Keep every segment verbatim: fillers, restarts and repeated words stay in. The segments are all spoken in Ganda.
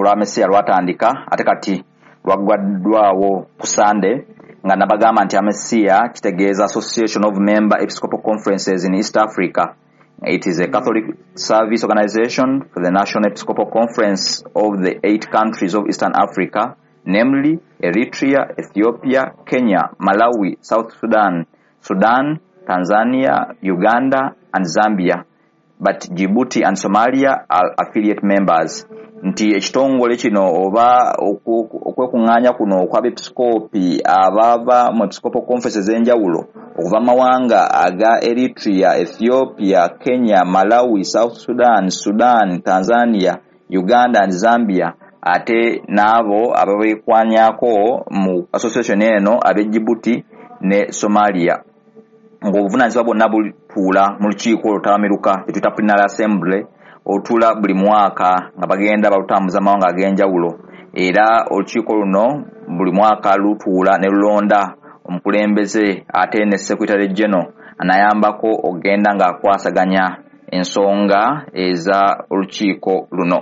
lwa Messiah lwatandika ate kati lwaggwaddwawo ku Sunday nga nabagamba nti Messiah kitegeeza Association of Member Episcopal Conferences in East Africa. It is a Catholic service organization for the National Episcopal Conference of the eight countries of Eastern Africa, namely Eritrea, Ethiopia, Kenya, Malawi, South Sudan, Sudan, Tanzania, Uganda, and Zambia. But Djibouti and Somalia are affiliate members. Nti ekitongole kino oba okwekunganya kuno kw'abepiskopi abava mu Episcopal Conferences enjawulo okuva mawanga aga Eritrea, Ethiopia, Kenya, Malawi, South Sudan, Sudan, Tanzania, Uganda and Zambia ate nabo ababekwanyako mu association eno abe Djibouti ne Somalia. Ng'obuvunaanyizibwa bwonna butuula mu lukiiko olutamiruka etuyita Plenary Assembly otula buli mwaka nga bagenda balutambuza amawanga ag'enjawulo era olukiiko luno buli mwaka lutuula ne lulonda omukulembeze ate ne Secretary General anayambako ogenda ng'akwasaganya ensonga eza olukiiko luno.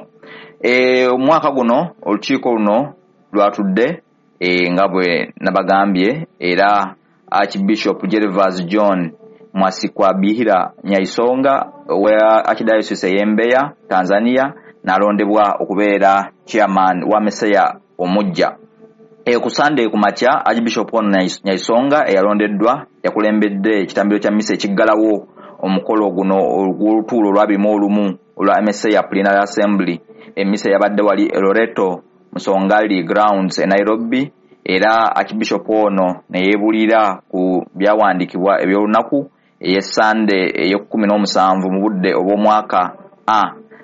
E, omwaka guno olukiiko luno lwatudde e, nga bwe nabagambye era Archbishop Gervas John Mwasikwabihira Nyaisonga wa Archdiocese y'Embeya Tanzania nalondebwa okubeera chairman wa Messiah omujja. E ku Sunday ku makya Archbishop ono Nyaisonga eyalondeddwa yakulembedde ekitambiro kya misa ekiggalawo omukolo guno olw'olutuulo olwabirimu olumu olwa Messiah Plenary Assembly. Emisa yabadde wali Loreto Musongali Grounds e Nairobi era Archbishop ono ne yeebulira ku byawandiikibwa ebyolunaku eye Sunday ey'okumi n'omusanvu mu budde obw'omwaka A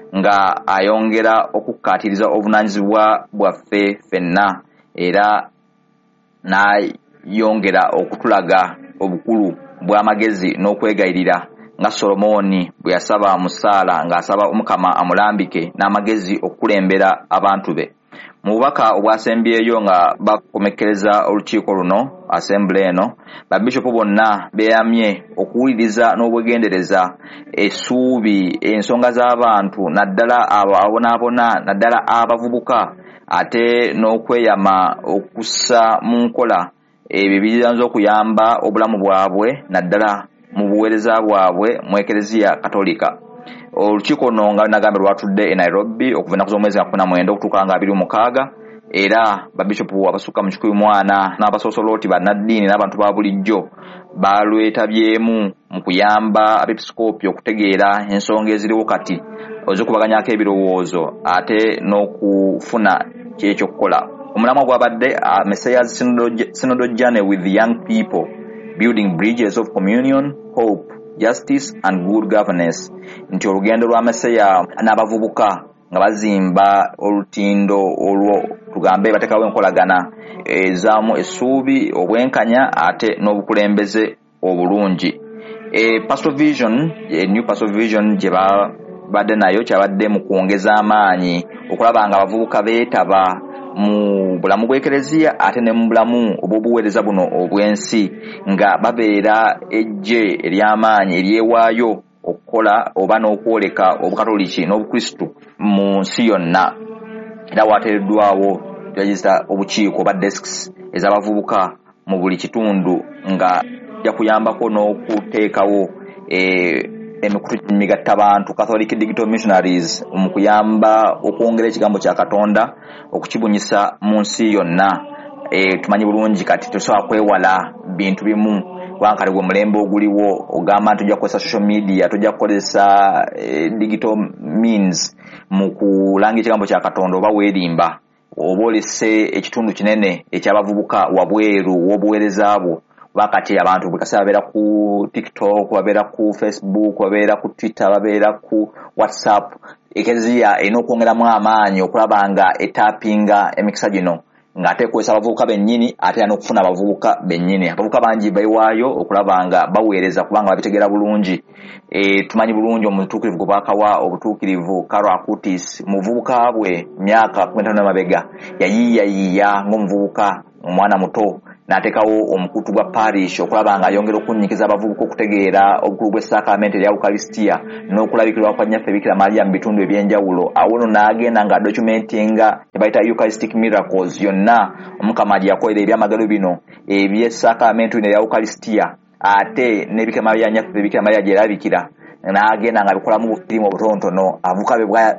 nga ayongera okukkaatiriza obuvunaanyizibwa bwaffe ffenna era n'ayongera okutulaga obukulu bw'amagezi n'okwegayirira nga Solomoni bwe yasaba mu ssaala ng'asaba Omukama amulambike n'amagezi okukulembera abantu be. Mu bubaka obwasembyeyo nga bakomekkereza olukiiko luno assembly eno babishopu bonna beeyamye okuwuliriza n'obwegendereza essuubi ensonga z'abantu naddala abo abonaabona naddala abavubuka ate n'okweyama okussa mu nkola ebyo ebiranza okuyamba obulamu bwabwe naddala mu buweereza bwabwe mu Eklezia Katolika. Olukiiko luno nga nagambe lwatudde e Nairobi okuva ennaku z'omwezi wa kumi na mwenda okutuuka nga abiri mu mukaaga era babishopu abasukka mu kikumi mu ana n'abasoosolooti bannaddiini n'abantu ba bulijjo balwetabyemu mu kuyamba abepisikoopi okutegeera ensonga eziriwo kati ozikubaganyako ebirowoozo ate n'okufuna kyekyokukola. Omulamwa gwabadde uh, Messiah's Synodal Journey with the Young People, Building Bridges of Communion, Hope, Justice and Good Governance. Nti olugendo lwa Messiah n'abavubuka nga bazimba olutindo olwo tugambe batekawo enkolagana ezaamu essuubi obwenkanya ate n'obukulembeze obulungi. E Pastoral Vision, e New Pastoral Vision gye babadde nayo kyabadde mu kwongeza amaanyi okulaba nga abavubuka beetaba mu bulamu bw'Eklezia ate ne mu bulamu obw'obuweereza buno obw'ensi nga babeera ejje ery'amaanyi eryewaayo okukola oba n'okwoleka obukatoliki n'obukristu mu nsi yonna. Era waateereddwawo register obukiiko oba desks ez'abavubuka mu buli kitundu nga ja kuyambako n'okuteekawo e, emikutu migattabantu Catholic Digital Missionaries mu kuyamba okwongera ekigambo kya Katonda okukibunyisa mu nsi yonna. E, tumanyi bulungi kati tosobola kwewala bintu bimu wankali gwe mulembe oguliwo ogamba nti ojja kukozesa social media tojja kukozesa e, digital means mu kulanga ekigambo kya Katonda oba weerimba oba olese ekitundu kinene eky'abavubuka wabweru w'obuweereza bwo wakati abantu bukasa babeera ku TikTok babeera ku Facebook babeera ku Twitter babeera ku WhatsApp. Eklezia erina okwongeramu amaanyi okulaba nga etapinga emikisa gino ng'ate ekozesa abavubuka bennyini ate n'okufuna abavubuka bennyini. Abavubuka bangi bayiwaayo okulaba nga baweereza kubanga babitegeera bulungi. E, tumanyi bulungi omutuukirivu gwe baakawa obutuukirivu Carol Acutis muvubuka bwe myaka kumi na ttaano n'amabega yayiiyayiiya ng'omuvubuka omwana muto n'ateekawo omukutu gwa parish okulaba nga ayongera okunnyikiza abavubuka okutegeera obukulu bw'essakramenti erya Eucharistia n'okulabikirwa kwa nnyaffe Bikira Maria mu bitundu ebyenjawulo. Awo no n'agenda nga documentinga ne bayita Eucharistic miracles yonna Omukama gye yakolera ebyamagero bino eby'essakramenti erya Eucharistia ate ne Bikira Maria nnyaffe Bikira Maria gye yalabikira n'agenda nga abikolamu bufirimu obutonotono avuka be bwa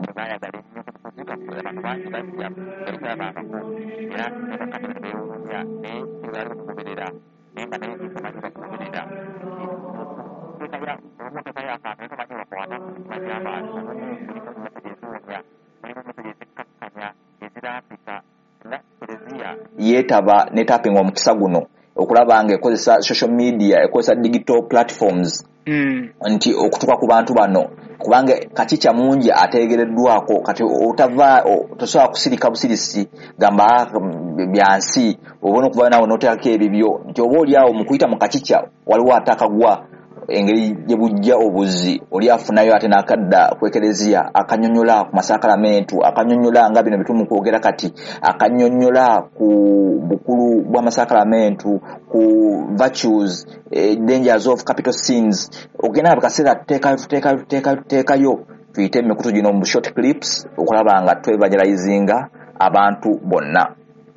yeetaba ne tapping omukisa guno okulaba nga ekozesa social media ekozesa digital platforms mm. nti okutuka ku bantu bano kubanga kati kya mungi ategereddwako kati otava tosobola kusirika busirisi gamba byansi obona okuva nawo noteekako ebibyo nti oba oli awo mu kuyita mu kakica waliwo atakagwa engeri gye bujja obuzi oli afunayo ate n'akadda ku ekereziya akanyonyola ku masakramentu akanyonyola nga bino bitumu kwogera kati akanyonyola ku bukulu bw'amasakramentu ku virtues eh, dangers of capital sins ogenda bakaseera teeka teeka teeka teekayo tuyite emikutu gino mu short clips okulaba nga twevangelizinga abantu bonna.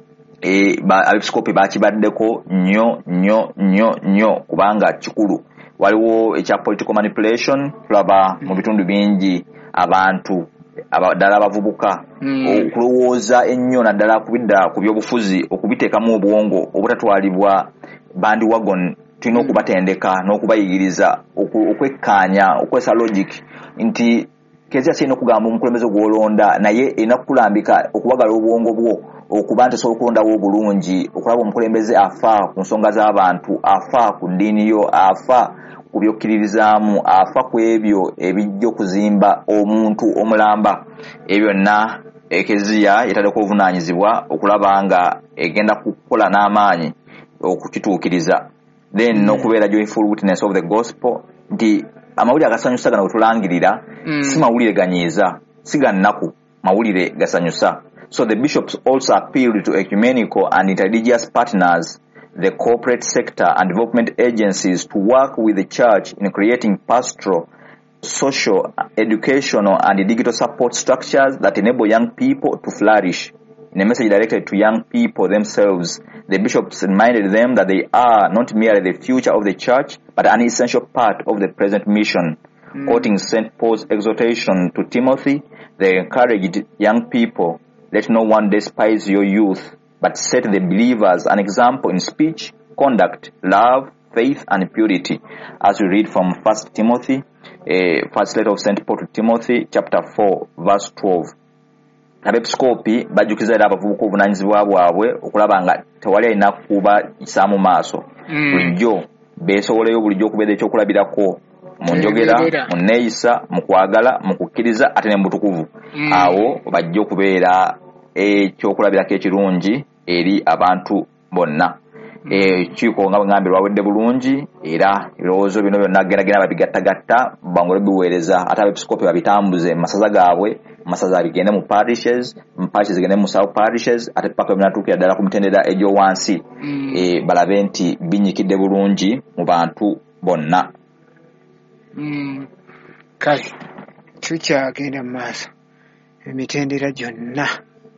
E, ba, abepiskopi bakibaddeko nnyo nnyo nnyo nnyo kubanga kikulu. Waliwo ekya political manipulation tulaba mu bitundu bingi abantu abadala abavubuka mm. okulowooza ennyo naddala kubidda ku byobufuzi okubiteekamu obwongo obutatwalibwa bandi wagon tulina okubatendeka n'okubayigiriza okwekkaanya okwesa logic nti kezia sirina okugamba omukulembeze gw'olonda naye erina kukulambika okubagala obwongo bwo okuba nti osobola okulondawo obulungi okulaba omukulembeze afa ku nsonga z'abantu afa ku ddiini yo afa ku byokkiririzaamu afa ku ebyo ebijja okuzimba omuntu omulamba ebyo byonna ekeziya yetaddeko obuvunaanyizibwa okulaba nga egenda kukola n'amaanyi okukituukiriza then mm. n'okubeera joyful witness of the gospel nti amawulire agasanyusa gano wetulangirira mm. si mawulire ganyiiza si ga nnaku mawulire gasanyusa. So the bishops also appealed to ecumenical and interreligious partners, the corporate sector and development agencies to work with the church in creating pastoral, social, educational and digital support structures that enable young people to flourish. In a message directed to young people themselves, the bishops reminded them that they are not merely the future of the church, but an essential part of the present mission. Mm. Quoting Saint Paul's exhortation to Timothy, they encouraged young people, let no one despise your youth, but set the believers an example in speech, conduct, love, faith, and purity. As we read from First Timothy, uh, first letter of Saint Paul to Timothy, chapter four, verse twelve. Abepiskopi bajjukiza era abavubuka obuvunaanyizibwa bwabwe okulaba nga tewali alina kuba kisaamu maaso bulijjo beesoboleyo bulijjo okubeera ekyokulabirako mu njogera mu nneeyisa mu kwagala mu kukkiriza ate ne mu butukuvu awo bajja okubeera ekyokulabirako ekirungi eri abantu bonna. Ekiiko nga bwe ngambye lwawedde bulungi era ebirowoozo bino byonna geragera babigattagatta bangole biweereza ate abepiskopi babitambuze mu masaza gaabwe masaza bigende mu parishes mu parishes zigende mu south parishes ate paka binatuukira ddala ku mitendera egy'owansi mm. e, balabe nti binyikidde bulungi mu bantu bonna. Mm. Kale tukyagenda mu maaso emitendera gyonna.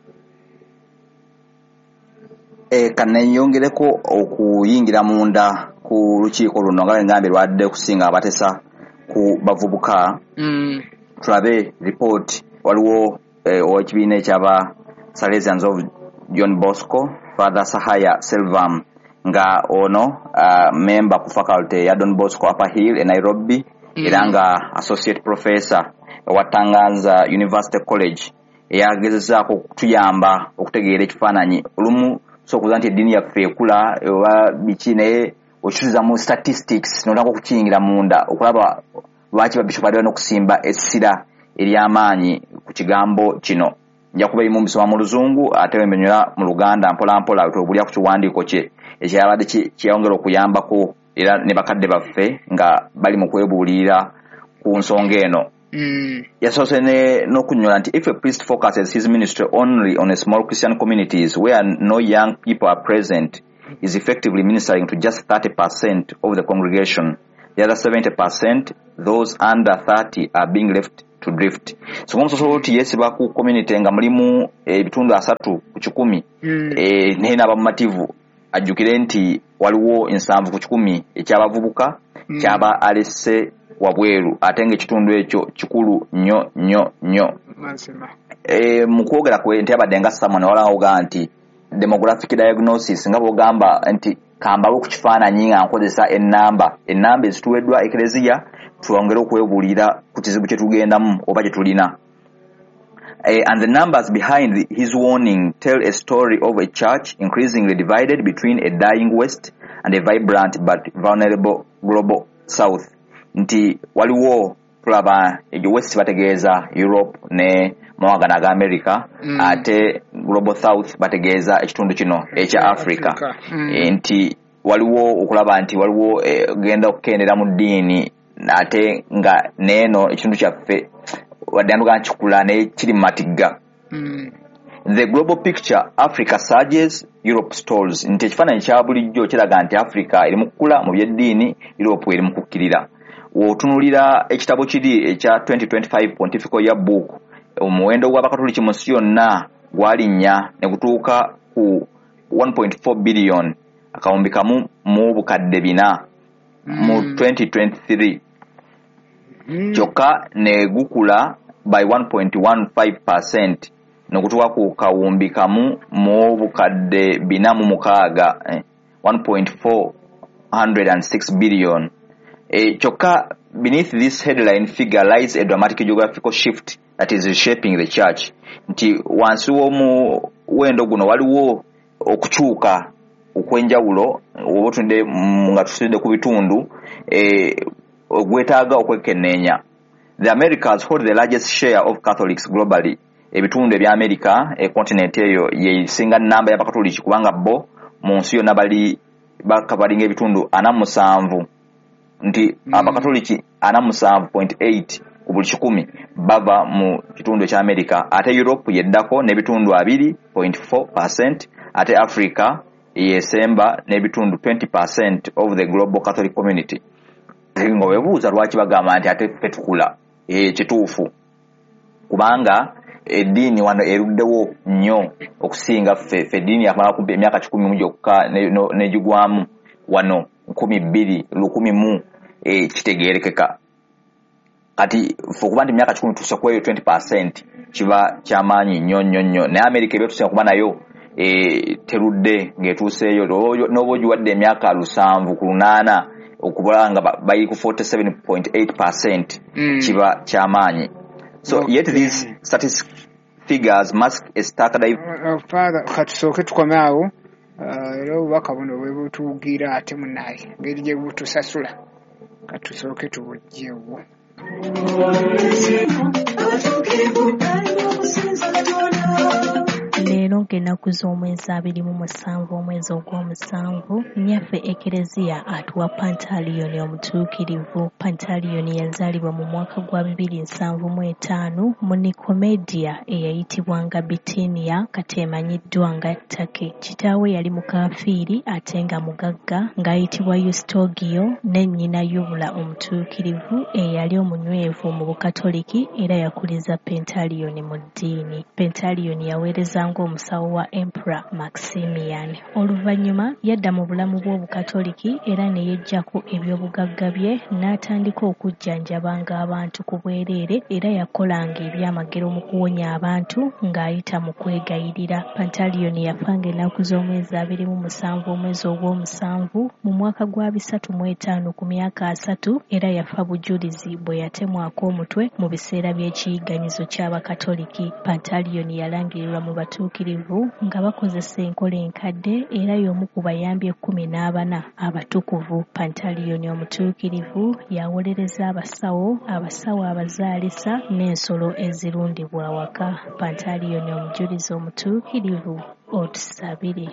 E, kanneeyongereko okuyingira munda ku lukiiko luno nga ngambye lwadde okusinga abatesa ku bavubuka mm. tulabe report waliwo eh, owekibiina ekyaba Salesians of John Bosco Father Sahaya Selvam nga ono uh, member ku faculty ya Don Bosco Upper Hill e Nairobi mm. era nga associate professor wa Tanganza University College eyagezezaako okutuyamba okutegeera ekifaananyi olumu so kuza nti eddiini yaffe ekula oba biki naye okizuza mu statistics nolako okukiyingira munda okulaba lwaki babishopu balina okusimba essira ery'amaanyi ku kigambo kino. Nja kuba mu mbisoma mu luzungu ate wemenyola mu Luganda mpola mpola otobulya ku kiwandiiko kye ekyabadde kyeyongera okuyambako era ne bakadde baffe nga bali mu kwebuulira ku nsonga eno. Mm. Yasoose n'okunyola nti if a priest focuses his ministry only on a small Christian communities where no young people are present, is effectively ministering to just thirty percent of the congregation. The other seventy percent, those under thirty, are being left to drift. So omusoso oti yesiba ku community nga mulimu ebitundu asatu ku kikumi eh nena abamativu ajukire nti waliwo ensanvu ku kikumi ekyabavubuka kyaba alese wabweru atenge kitundu ekyo kikulu nnyo nnyo nnyo. Eh mukwogera kwe nti abadenga samone wala oga nti demographic diagnosis nga bogamba nti kamba ku kifaananyi nga nkozesa ennamba ennamba ezituweddwa eklezia tuongera okwebulira ku kizibu kye tugendamu oba kye tulina. Uh, and the numbers behind the, his warning tell a story of a church increasingly divided between a dying West and a vibrant but vulnerable global South. Nti waliwo tulaba ejo West bategeeza Europe ne mawanga naga America mm. ate global South bategeeza ekitundu kino ekya Africa. Mm. E, nti waliwo okulaba nti waliwo e, genda okukendera mu ddiini ate nga neeno ekitundu kyaffe wadanduka nchikula ne kiri matiga. Mm. The global picture, Africa surges, Europe stalls. Nti ekifaananyi kya bulijjo kiraga nti Africa eri mu kukula mu byeddiini, Europe eri mu kukkirira. Wotunulira ekitabo kiri ekya twenty twenty-five Pontifical Yearbook, omuwendo gw'abakatoliki mu nsi yonna gwalinnya ne gutuuka ku one point four billion akawumbi kamu mu bukadde bina mu twenty twenty-three. Kyokka ne gukula by one point one five percent nokutuwa ku kawumbi kamu mu bukadde bina mu mukaaga eh, one point four oh six billion. Eh, kyokka beneath this headline figure lies a dramatic geographical shift that is reshaping the church. Nti wansi w'omu wendo guno waliwo okukyuka okwenjawulo obotunde nga tusinde ku bitundu eh, ogwetaaga okwekenneenya. The Americas hold the largest share of Catholics globally. Ebitundu ebya America e continent eyo ye singa namba y'abakatoliki kubanga bo mu nsi yonna bali bakabalinga ebitundu ana musanvu. Nti mm. abakatoliki ana musanvu point eight ku buli kikumi bava mu kitundu ekya America. Ate Europe yeddako n'ebitundu abiri point four percent. Ate Africa yesemba n'ebitundu twenty percent of the global Catholic community. Ngo webuuza lwaki bagamba nti ate ffe tukula e kituufu kubanga eddiini wano eruddewo nnyo okusinga ffe ffe eddiini yakamala kumpa emyaka kikumi mu gyokka n'egigwamu wano nkumi bbiri lukumi mu e kitegeerekeka kati ffe okuba nti emyaka kikumi tusa ku eyo twenty percent kiba kyamaanyi nnyo nnyo nnyo naye Amerika ebyotusinga kuba nayo e terudde ng'etuuseeyo n'oba ogiwadde emyaka lusanvu ku lunaana okubanga bayi ku forty-seven point eight percent mm. kiba kyamaanyi. So okay. Yet these statistical figures mask a stark dive. Uh, father katusoke tukomaawo era obubaka buno bwe butugira ate munaye ngeri gye butusasula katusoke tubujjewo. Leero ng'ennaku z'omwezi abiri mu musanvu omwezi ogw'omusanvu nnyaffe ekereziya atuwa Pantaleon omutuukirivu. Pantaleon yazaalibwa mu mwaka gwa bibiri nsanvu mu etaano mu Nicomedia eyayitibwanga Bitinia kati emanyiddwa nga Ttake. Kitaawe yali mukaafiiri ate nga mugagga ng'ayitibwa Eustogio ne nnyina Yubula omutuukirivu eyali omunywevu mu Bukatoliki era yakuliza Pantaleon mu ddiini. Pantaleon yaweereza ng'omusawo wa Emperor Maximian. Oluvannyuma yadda mu bulamu bw'Obukatoliki era ne yeggyako ebyobugagga bye n'atandika okujjanjabanga abantu ku bwereere era yakolanga ebyamagero mu kuwonya abantu ng'ayita mu kwegayirira. Pantaleon yafanga ennaku z'omwezi abiri mu musanvu omwezi ogw'omusanvu mu mwaka gwa bisatu mu etaano ku myaka asatu era yafa bujulizi bwe yatemwako omutwe mu biseera by'ekiyigganyizo ky'Abakatoliki. Pantaleon yalangirirwa mu batuukirivu nga bakozesa enkola enkadde era y'omu ku bayambi ekkumi n'abana abatukuvu. Pantaleon omutuukirivu yawolereza abasawo, abasawo abazaalisa n'ensolo ezirundibwa waka. Pantaleon omujulizi omutuukirivu otusabire.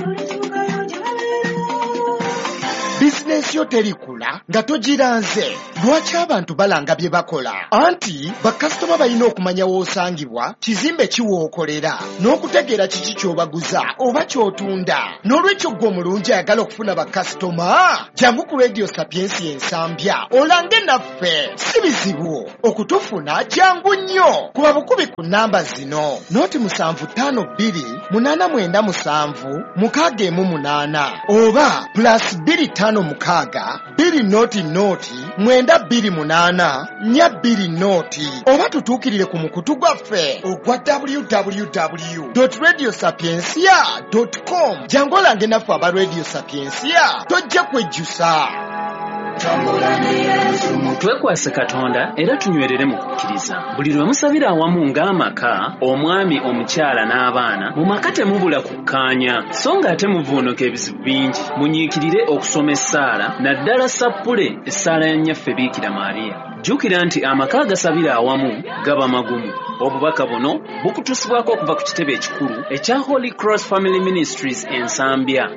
Bizinesi yo terikula nga togiranze. lwaki abantu balanga bye bakola anti bakasitoma balina okumanya w'osangibwa kizimbe kiwookolera n'okutegeera kiki ky'obaguza oba ky'otunda n'olwekyo gwe omulungi ayagala okufuna bakasitoma jangu ku Radio Sapiensi ensambya olange naffe si bizibu okutufuna jangu nnyo kuba bukubi ku namba zino noti musanvu ttaano bbiri munaana mwenda musanvu mukaaga emu munaana oba plus bbiri ttaano mukaaga bbiri noti noti mwenda bbiri munaana nnya bbiri noti oba tutuukirire ku mukutu gwaffe ogwa w w w dot radio sapiensia dot com jangu olange naffe aba Radio Sapiensia tojja kwejjusa. Twekwase Katonda era tunywerere mu kukkiriza. Buli lwe musabira awamu ng'amaka, omwami, omukyala n'abaana, mu maka temubula kukkaanya, so ng'ate muvuunuka ebizibu bingi. Munyiikirire okusoma essaala, naddala sappule essaala ya nnyaffe Biikira Maariya. Jjukira nti amaka agasabira awamu gaba magumu. Obubaka buno bukutusibwako okuva ku kitebe ekikulu ekya Holy Cross Family Ministries ensambya.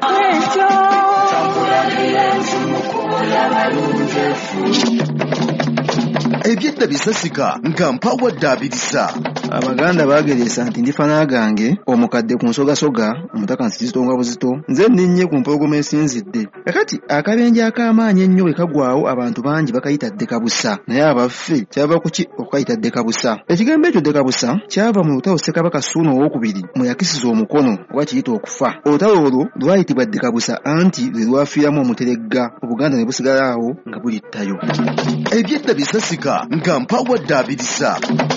Ebyedda bisasika nga mpawa ddaabirisa. Abaganda bageresa nti ndifana gange omukadde ku nsogasoga omutaka nsizitonga buzito nze nninnye ku mpologoma esinzidde. Kakati akabenje ak'amaanyi ennyo bwe kagwawo abantu bangi bakayita ddekabusa naye abaffe kyava ku ki okukayita ddekabusa. Ekigambo ekyo ddekabusa kyava mu lutalo Ssekabaka Ssuuna owookubiri mwe yakisiza omukono oba kiyita okufa. Olutalo olwo lwayitibwa ddekabusa anti lwe lwafiiramu omuteregga Obuganda ne busigala awo nga buli ttayo. Ebyedda bisasika nga mpawa ddaabirisa.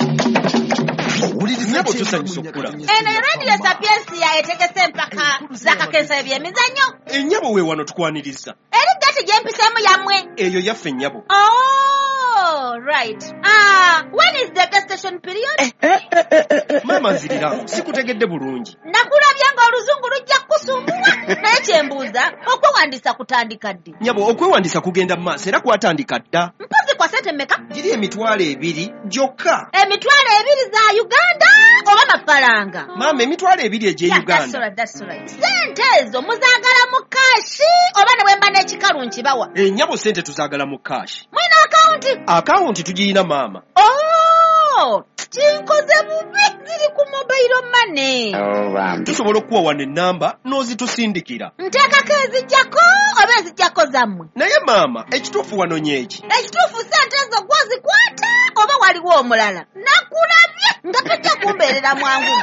Nyabo tusanyusa okula. Eno Radio Sapiensi yayetegese empaka zakakensa ebyemizannyo. Ennyabo we wano tukwaniriza. Eri gati gyempiseemu yammwe. Eyo yaffe ennyabo. Oh, right. Ah, when is the gas station period? Eh, eh, eh, eh, eh. Mama nzirira, sikutegedde bulungi. Nakulabya nga oluzungu lujja kusumbua. Naye kyembuuza, okwewandiisa kutandika ddi? Nyabo, okwewandiisa kugenda mu maaso era kwatandika dda. Mpozi kwa sente mmeka? Giri emitwalo ebiri gyokka. Emitwalo ebiri za Uganda oba mafalanga? Mama, emitwalo ebiri egye yeah, Uganda. That's right, that's right. Sente ezo muzaagala mu kashi oba ne bwemba n'ekikalu nkibawa? Ennyabo sente tuzaagala mu kashi. Mwina akawunti? Akawunti tugiyina mama. Oh, kinkoze bubi ziri ku mobile money. Oh, bambi. Tusobola okuwa wano ennamba n'ozitusindikira. Nteekako ezijjako oba ezijjako zammwe? Naye mama, ekituufu wano nyeeki. Ekituufu sente ezo gwozikwata oba waliwo omulala? Nakulabye nga tojja kumbeerera mwangu.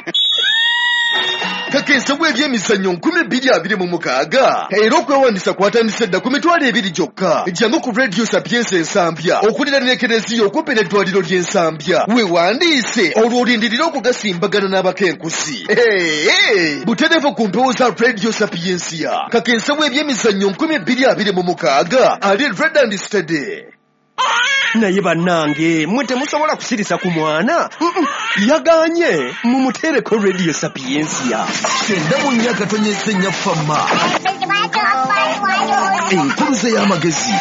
Kakensa bw'ebyemizannyo nkumi bbiri abiri mu mukaaga era okwewandiisa kwatandise dda ku mitwalo ebiri gyokka. Jangu ku Radio Sapiensi ensambya okulira n'ekereziya okumpi n'eddwaliro ly'ensambya weewandiise olwo olindirire okugasimbagana n'abakenkusi. Hey, butereevu ku mpewo za Radio Sapiensia. Kakensa bw'ebyemizannyo nkumi bbiri abiri mu mukaaga ali red and steady. Naye bannange mwe temusobola kusirisa ku mwana yaganye mumuteereko Radio Sapiensia. Kyenda mu nnya katonyesa ennya famma enkuluze y'amagezi.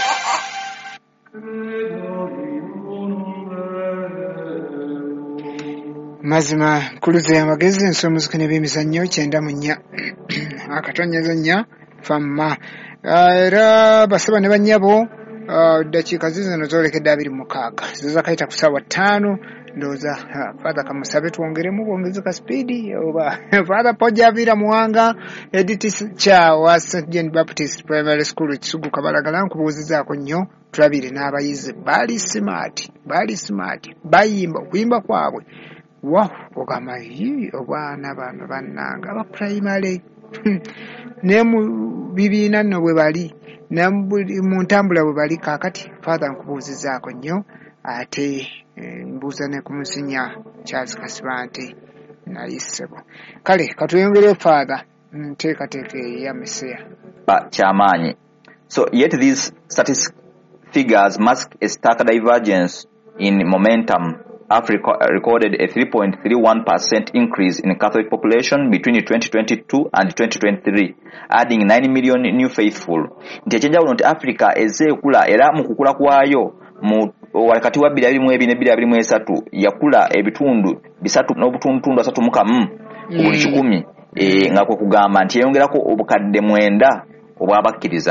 Mazima nkuluze y'amagezi ensomozeka n'ebyemizannyo kyenda mu nnya akatonyeza nnya famma. Era basaba ne bannyabo Uh, dakiika zino zolekedde abiri mukaaga ziza kayita ku ssaawa ttaano ndowooza Father kamusabe twongeremu bwongezi ka speedi oba Father Pojavira Muwanga Edith Cha wa Saint John Baptist Primary School Kisugu Kabalagala nkubuuzizaako nnyo tulabire n'abayizi bali smart bali smart bayimba okuyimba kwabwe wow ogamba yi obwana bano bannanga aba primary ne mu bibiina nno bwe bali mu ntambula bwe bali kaakati Father nkubuuzizaako nnyo ate mbuuza ne ku Musinya Charles Kasibante nayisebo. Kale katuyongere Father nteekateeka eya Meseya kyamaanyi. So yet these statistic figures mask a stark divergence in momentum. Africa recorded a three point three one percent increase in Catholic population between twenty twenty-two and twenty twenty-three, adding nine million new faithful. Nti ekyenjawulo nti Africa ezze ekula era mu kukula kwayo mu wakati wa bbiri abiri mu ebiri ne bbiri abiri mu esatu yakula ebitundu bisatu n'obutundutundu asatu mu kamu ku buli kikumi, e, nga kwe kugamba nti yeyongerako obukadde mwenda obwabakkiriza.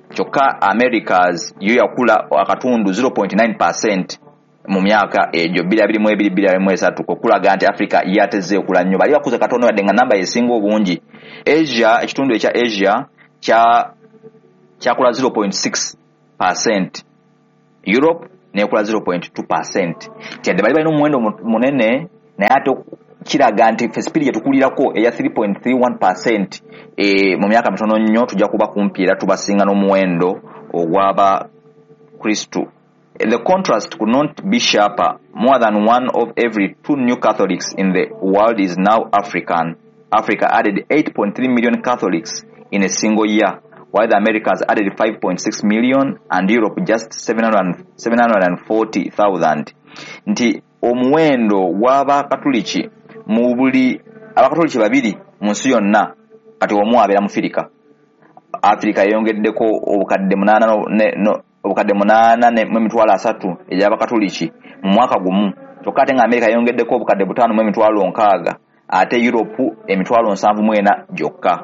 kyokka Americas yo yakula akatundu zero point nine percent mu myaka egyo bbiri abiri mu ebiri bbiri abiri mu esatu okulaga nti Africa yateze okula nnyo bali bakuze katono yadde nga namba esinga obungi. Asia ekitundu ekya Asia kya kyakula zero point six percent, Europe nekula zero point two percent. Tyadde bali balina omuwendo munene naye ate kiraga nti fesipiri yetukulirako eya three point three one percent e, mu myaka mitono nnyo tujja kuba kumpi era tubasinga n'omuwendo ogw'aba Kristu. The contrast could not be sharper. More than one of every two new Catholics in the world is now African. Africa added eight point three million Catholics in a single year, while the Americas added five point six million and Europe just seven hundred forty thousand. Nti omuwendo gw'abakatuliki mu buli abakatuliki babiri mu nsi yonna kati omu abeera mu Firika. Africa yeyongeddeko obukadde munaana no obukadde munaana ne emitwalo asatu egy'abakatuliki mu mwaka gumu, kyokka ate nga America yeyongeddeko obukadde butaano mu emitwalo nkaaga, ate Europe emitwalo nsanvu mu ena gyokka.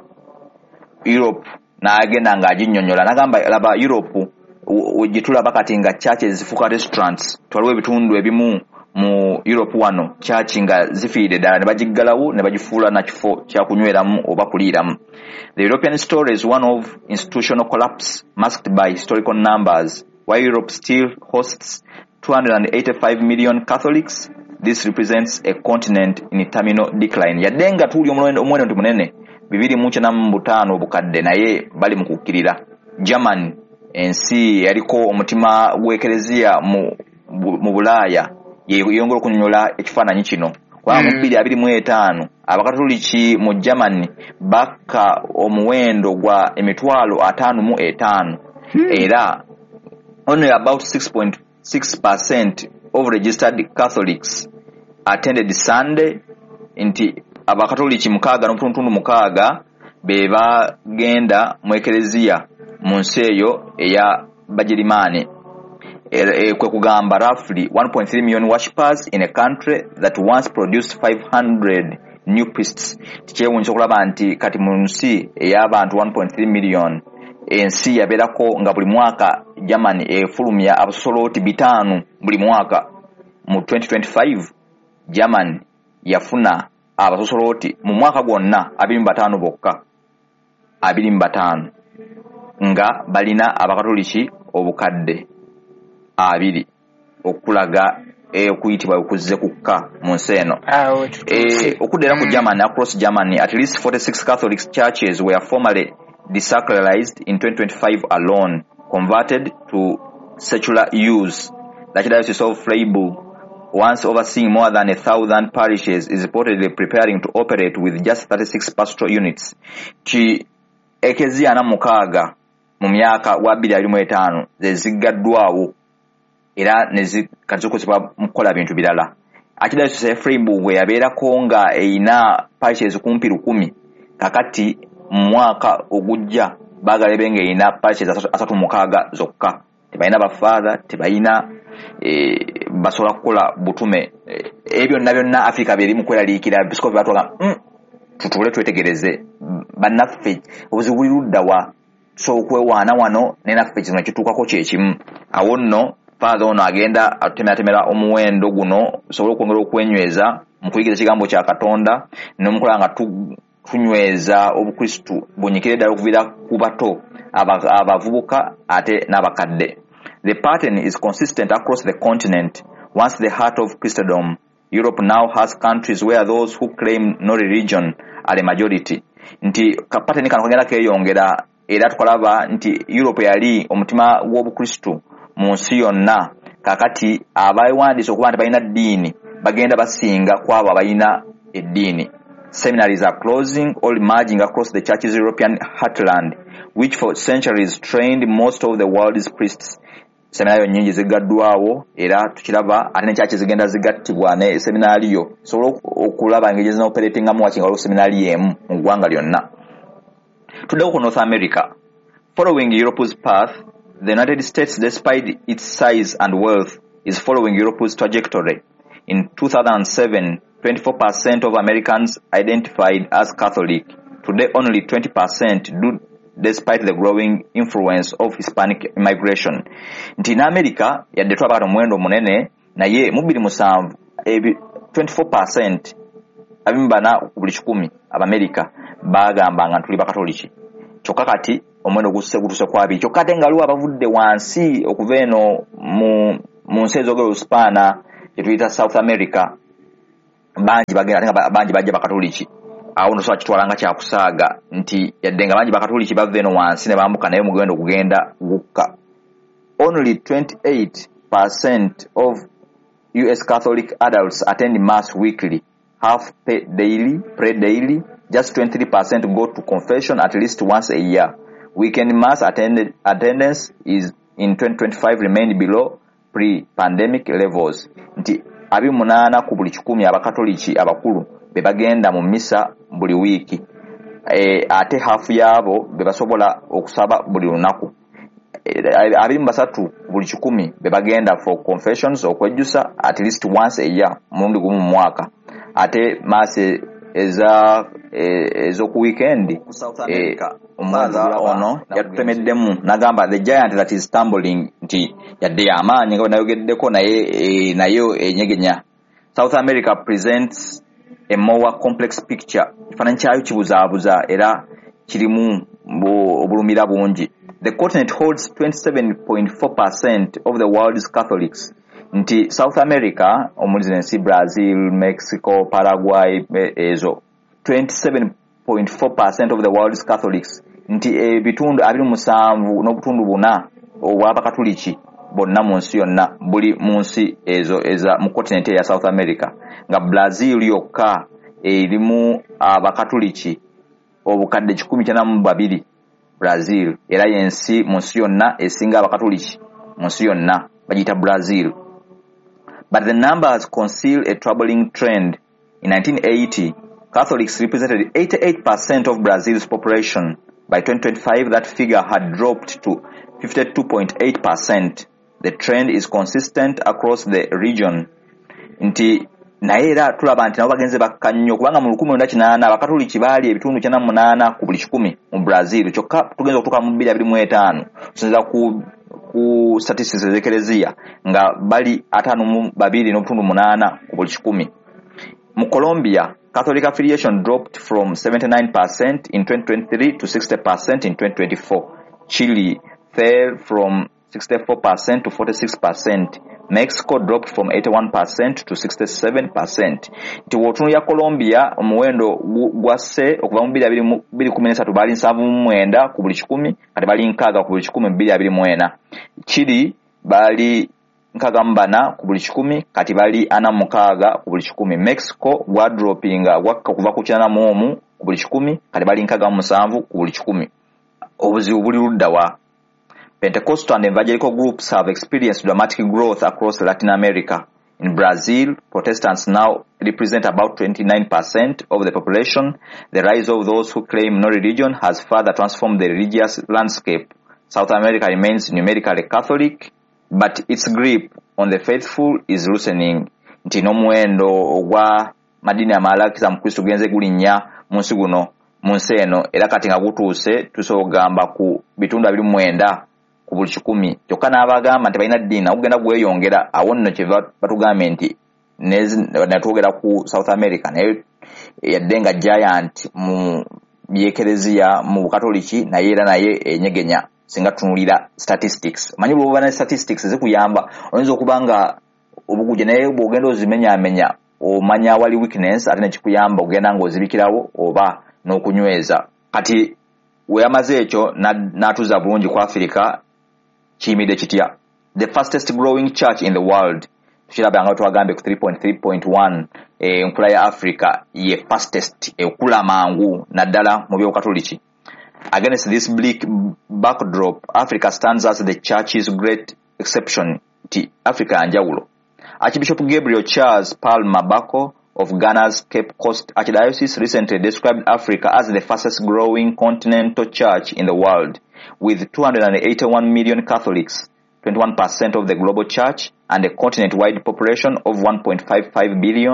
Europe n'agenda ng'aginnyonnyola n'agamba laba Europe gitulaba kati nga churches zifuuka restaurants. Twaliwo ebitundu ebimu mu Europe wano church nga zifiire ddala ne bagiggalawo ne bagifuula na kifo kya kunyweramu oba kuliiramu. The European story is one of institutional collapse masked by historical numbers. While Europe still hosts two hundred eighty-five million Catholics, this represents a continent in terminal decline. Yadde nga tuli omuwendo nti munene bibiri mu kyenda mu butaano obukadde naye bali mu kukkirira. Germany ensi yaliko omutima gw'ekereziya mu mu Bulaaya yeyongera okunyonyola ekifaananyi kino. Kwa mu bbiri abiri mu etaano abakatoliki mu Germany bakka omuwendo gwa emitwalo ataano mu etaano era only about six point six percent of registered Catholics attended Sunday. Nti abakatoliki mukaaga n'obutundu mukaaga be bagenda mu ekereziya mu nsi eyo eya Bagirimaani. Kwe kugamba roughly one point three million worshippers in a country that once produced five hundred new priests. Tikyewuunyisa okulaba nti kati mu nsi ey'abantu one point three million ensi yabeerako nga buli mwaka Germany efulumya abasosolooti bitaano buli mwaka. Mu twenty twenty-five Germany yafuna abasosolooti mu mwaka gwonna abiri mu bataano bokka, abiri mu bataano nga balina abakatoliki obukadde abiri okulaga okuyitibwa okuzze kukka mu nsi eno. Okuddera ku Germany, across Germany at least forty-six Catholic churches were formerly desacralized in twenty twenty-five alone, converted to secular use. The Archdiocese of Freiburg, once overseeing more than a thousand parishes, is reportedly preparing to operate with just thirty-six pastoral units. Ki ekeziya na mukaaga mu myaka wa bbiri abiri mu etaano ze ziggaddwawo era nezikazikozesebwa mu kukola bintu birala. Archdiocese ya Freiburg yabeerako nga eyina parishes kumpi lukumi, kakati mu mwaka ogujja baagala ebe nga eyina parishes asatu mukaaga zokka. Tebalina bafaada, tebalina e, basobola kukola butume. E, ebyo byonna byonna Africa beri mu kweraliikira episcopi batwaga mm, tutule twetegereze bannaffe obuzibu buli ludda wa so okwewaana wano ne naffe kino kituukako kyekimu. Awo nno faada ono agenda atemeratemera omuwendo guno sobola okwongera okwenyweza mu kuyigiriza ekigambo kya Katonda n'omukola nga tunyweza obukristu bunyikire ddala okuviira ku bato abavubuka ate n'abakadde. The pattern is consistent across the continent. Once the heart of Christendom, Europe now has countries where those who claim no religion are a majority. Nti kapateni kano kagenda keeyongera era tukalaba nti Europe yali omutima gw'obukristu mu nsi yonna, kakati abawandiise okuba nti balina ddiini bagenda basinga kwabo abalina eddiini. Seminaries are closing or merging across the church's European heartland, which for centuries trained most of the world's priests. Seminari nyingi zigaddwawo era tukiraba ate ne churches zigenda zigattibwa ne seminari yo sobola okulaba engeri zina operating amu wakinga waliwo seminari emu mu ggwanga lyonna. Tuddeko ku North America. Following Europe's path, the United States, despite its size and wealth, is following Europe's trajectory. In two thousand seven, twenty-four percent of Americans identified as Catholic. Today, only twenty percent do despite the growing influence of Hispanic immigration. Nti na America yadde twabata muwendo munene naye mu bbiri musanvu twenty-four percent abimbana ku buli kikumi Abamerika bagambanga tuli bakatoliki. Kyokka kati omwendo gusse gutuse kwabi. Kyokka ate nga luwa abavudde wansi okuva eno mu mu nsi ezogera Olusipaana etuyita South America bangi bagenda ate nga bangi bajja bakatoliki. Awo nno sobola kitwala nga kyakusaaga nti yadde nga bangi bakatoliki bava eno wansi ne bambuka naye mugendo kugenda gukka. Only twenty-eight percent of U S Catholic adults attend Mass weekly, half pay daily, pray daily. Just twenty-three percent go to confession at least once a year. Weekend Mass attended, attendance is in twenty twenty-five remained below pre-pandemic levels. Nti abi munana ku buli kikumi abakatoliki abakulu be bagenda mu misa buli wiki. E, ate half yabo be basobola okusaba buli lunaku. E, abiri mu basatu buli kikumi be bagenda for confessions okwejjusa at least once a year mulundi gumu mu mwaka. Ate Mass eza ezoku weekend omwazi ono yatutemeddemu nagamba the giant that is tumbling nti yadde y'amaanyi nga nayogeddeko naye nayo enyegenya. South America presents a more complex picture. Ekifaananyi kyayo kibuzaabuza era kirimu obulumira bungi. The continent holds twenty-seven point four percent of the world's Catholics. Nti South America omuli zensi Brazil, Mexico, Paraguay ezo twenty-seven point four percent of the world's Catholics. Nti ebitundu abiri musanvu n'obutundu buna obw'abakatoliki bonna mu nsi yonna buli mu nsi ezo eza mu continent ya South America. Nga Brazil yokka erimu abakatoliki obukadde kikumi kyenda mu babiri. Brazil era yensi mu nsi yonna esinga abakatoliki mu nsi yonna bagiyita Brazil. But the numbers conceal a troubling trend. In nineteen eighty, Catholics represented eighty-eight percent of Brazil's population. By twenty twenty-five, that figure had dropped to fifty-two point eight percent. The trend is consistent across the region. Nti naye era tulaba nti nabo bagenze bakka nnyo kubanga mu lukumi lwenda kinaana abakatoliki baali ebitundu kyenda mu munaana ku buli kikumi mu Brazil. Kyokka tugenza okutuuka mu bbiri abiri mu etaano tusinza ku ku statistics ez'ekereziya nga bali ataano mu babiri n'obutundu munaana ku buli kikumi. Mu Colombia, Catholic affiliation dropped from seventy-nine percent in twenty twenty-three to sixty percent in twenty twenty-four. Chile fell from sixty-four percent to forty-six percent. Mexico dropped from eighty-one percent to sixty-seven percent. Nti wotunu ya Colombia omuwendo gwasse okuva mu bbiri kumi n'esatu baali nsanvu mu mwenda ku buli kikumi kati bali nkaaga ku buli kikumi bbiri abiri mu ena. Chile baali nkaaga mu bana ku buli kikumi kati bali ana mu mukaaga ku buli kikumi. Mexico gwa droppinga gwakka kuva ku kyenda mu omu ku buli kikumi kati bali nkaaga mu musanvu ku buli kikumi. Obuzibu buli ludda wa. Pentecostal and evangelical groups have experienced dramatic growth across Latin America. In Brazil, Protestants now represent about twenty-nine percent of the population. The rise of those who claim no religion has further transformed the religious landscape. South America remains numerically Catholic, but its grip on the faithful is loosening. Nti n'omuwendo ogwa madini amalakisa mu Kristo genze gulinnya mu nsi guno mu nsi eno era kati nga gutuuse tusobola okugamba ku bitundu abiri mu mwenda ku buli kikumi. Kyokka n'abagamba nti balina ddiini ogenda gweyongera awo nno kye batugambe nti netwogera ku South America naye yadde nga giant mu byekereziya mu bukatoliki naye era naye enyegenya singa tunulira statistics. Manyi bw'oba ne statistics zikuyamba oyinza okuba nga obuguje naye bw'ogenda ozimenyaamenya omanya wali weakness ate nekikuyamba ogenda ng'ozibikirawo oba n'okunyweza. Kati weyamaze ekyo n'atuza bulungi ku Africa kiyimidde kitya. The fastest growing church in the world tukiraba nga twagambe ku three point three point one enkula ya Africa ye fastest ekula mangu naddala mu by'obukatoliki. Against this bleak backdrop, Africa stands as the church's great exception. Ti Africa anjawulo. Archbishop Gabriel Charles Palma Bako of Ghana's Cape Coast Archdiocese recently described Africa as the fastest growing continental church in the world. With two hundred eighty-one million Catholics, twenty-one percent of the global church, and a continent-wide population of one point five five billion,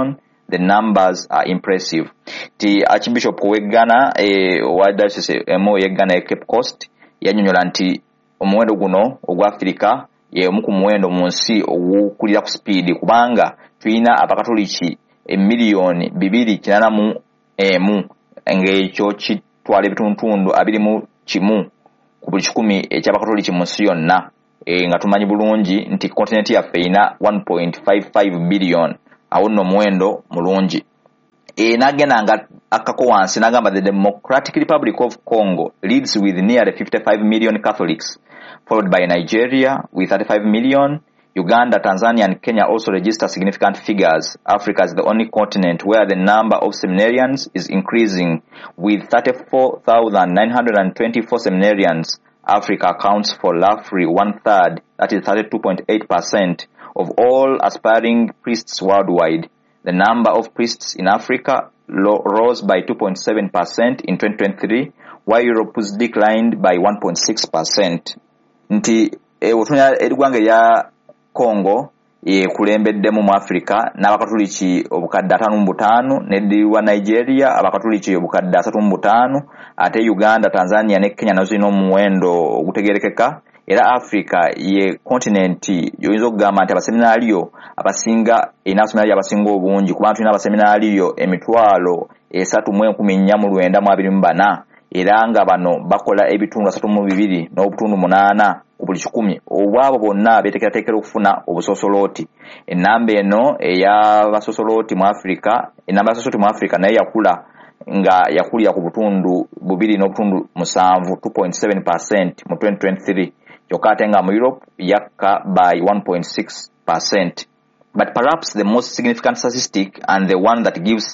the numbers are impressive. Ti Archbishop Ghana e wa diocese emo ye Ghana e Cape Coast yannyonnyola nti omuwendo guno ogwa Africa ye omu ku muwendo mu nsi ogukulira ku speed kubanga tulina abakatoliki emiliyoni bibiri kinana mu emu ng'ekyo kitwala ebituntundu abiri mu kimu ku buli kikumi eky'abakatoliki mu nsi yonna. E, nga tumanyi bulungi nti continent yaffe ina one point five five billion awo nno muwendo mulungi. E, nagenda nga akako wansi nagamba the Democratic Republic of Congo leads with nearly fifty-five million Catholics, followed by Nigeria with thirty-five million. Uganda, Tanzania and Kenya also register significant figures. Africa is the only continent where the number of seminarians is increasing with thirty-four thousand nine hundred twenty-four seminarians. Africa accounts for roughly one-third, that is thirty-two point eight percent, of all aspiring priests worldwide. The number of priests in Africa lo- rose by two point seven percent in twenty twenty-three, while Europe's declined by one point six percent. Nti e, otunya edugwange ya Congo e kulembeddemu mu Africa n'abakatoliki obukadde ataano mu butaano, n'eddiwa Nigeria abakatoliki obukadde asatu mu butaano, ate Uganda, Tanzania ne Kenya nazo zirina omuwendo ogutegerekeka. Era Africa ye continent yoyinza okugamba nti abaseminaaliyo abasinga erina abaseminaaliyo abasinga obungi kubanga tulina abaseminaaliyo emitwalo esatu mu enkumi nnya mu lwenda mu abiri mu bana, era nga bano bakola ebitundu asatu mu bibiri n'obutundu munaana ku buli kikumi obwabo bonna beetekerateekera okufuna obusoosolooti. Ennamba eno ey'abasoosolooti mu Africa, ennamba y'abasoosolooti mu Africa naye yakula nga yakulira ku butundu bubiri n'obutundu musanvu two point seven percent mu twenty twenty-three, kyokka ate nga mu Europe yakka by one point six percent. But perhaps the most significant statistic and the one that gives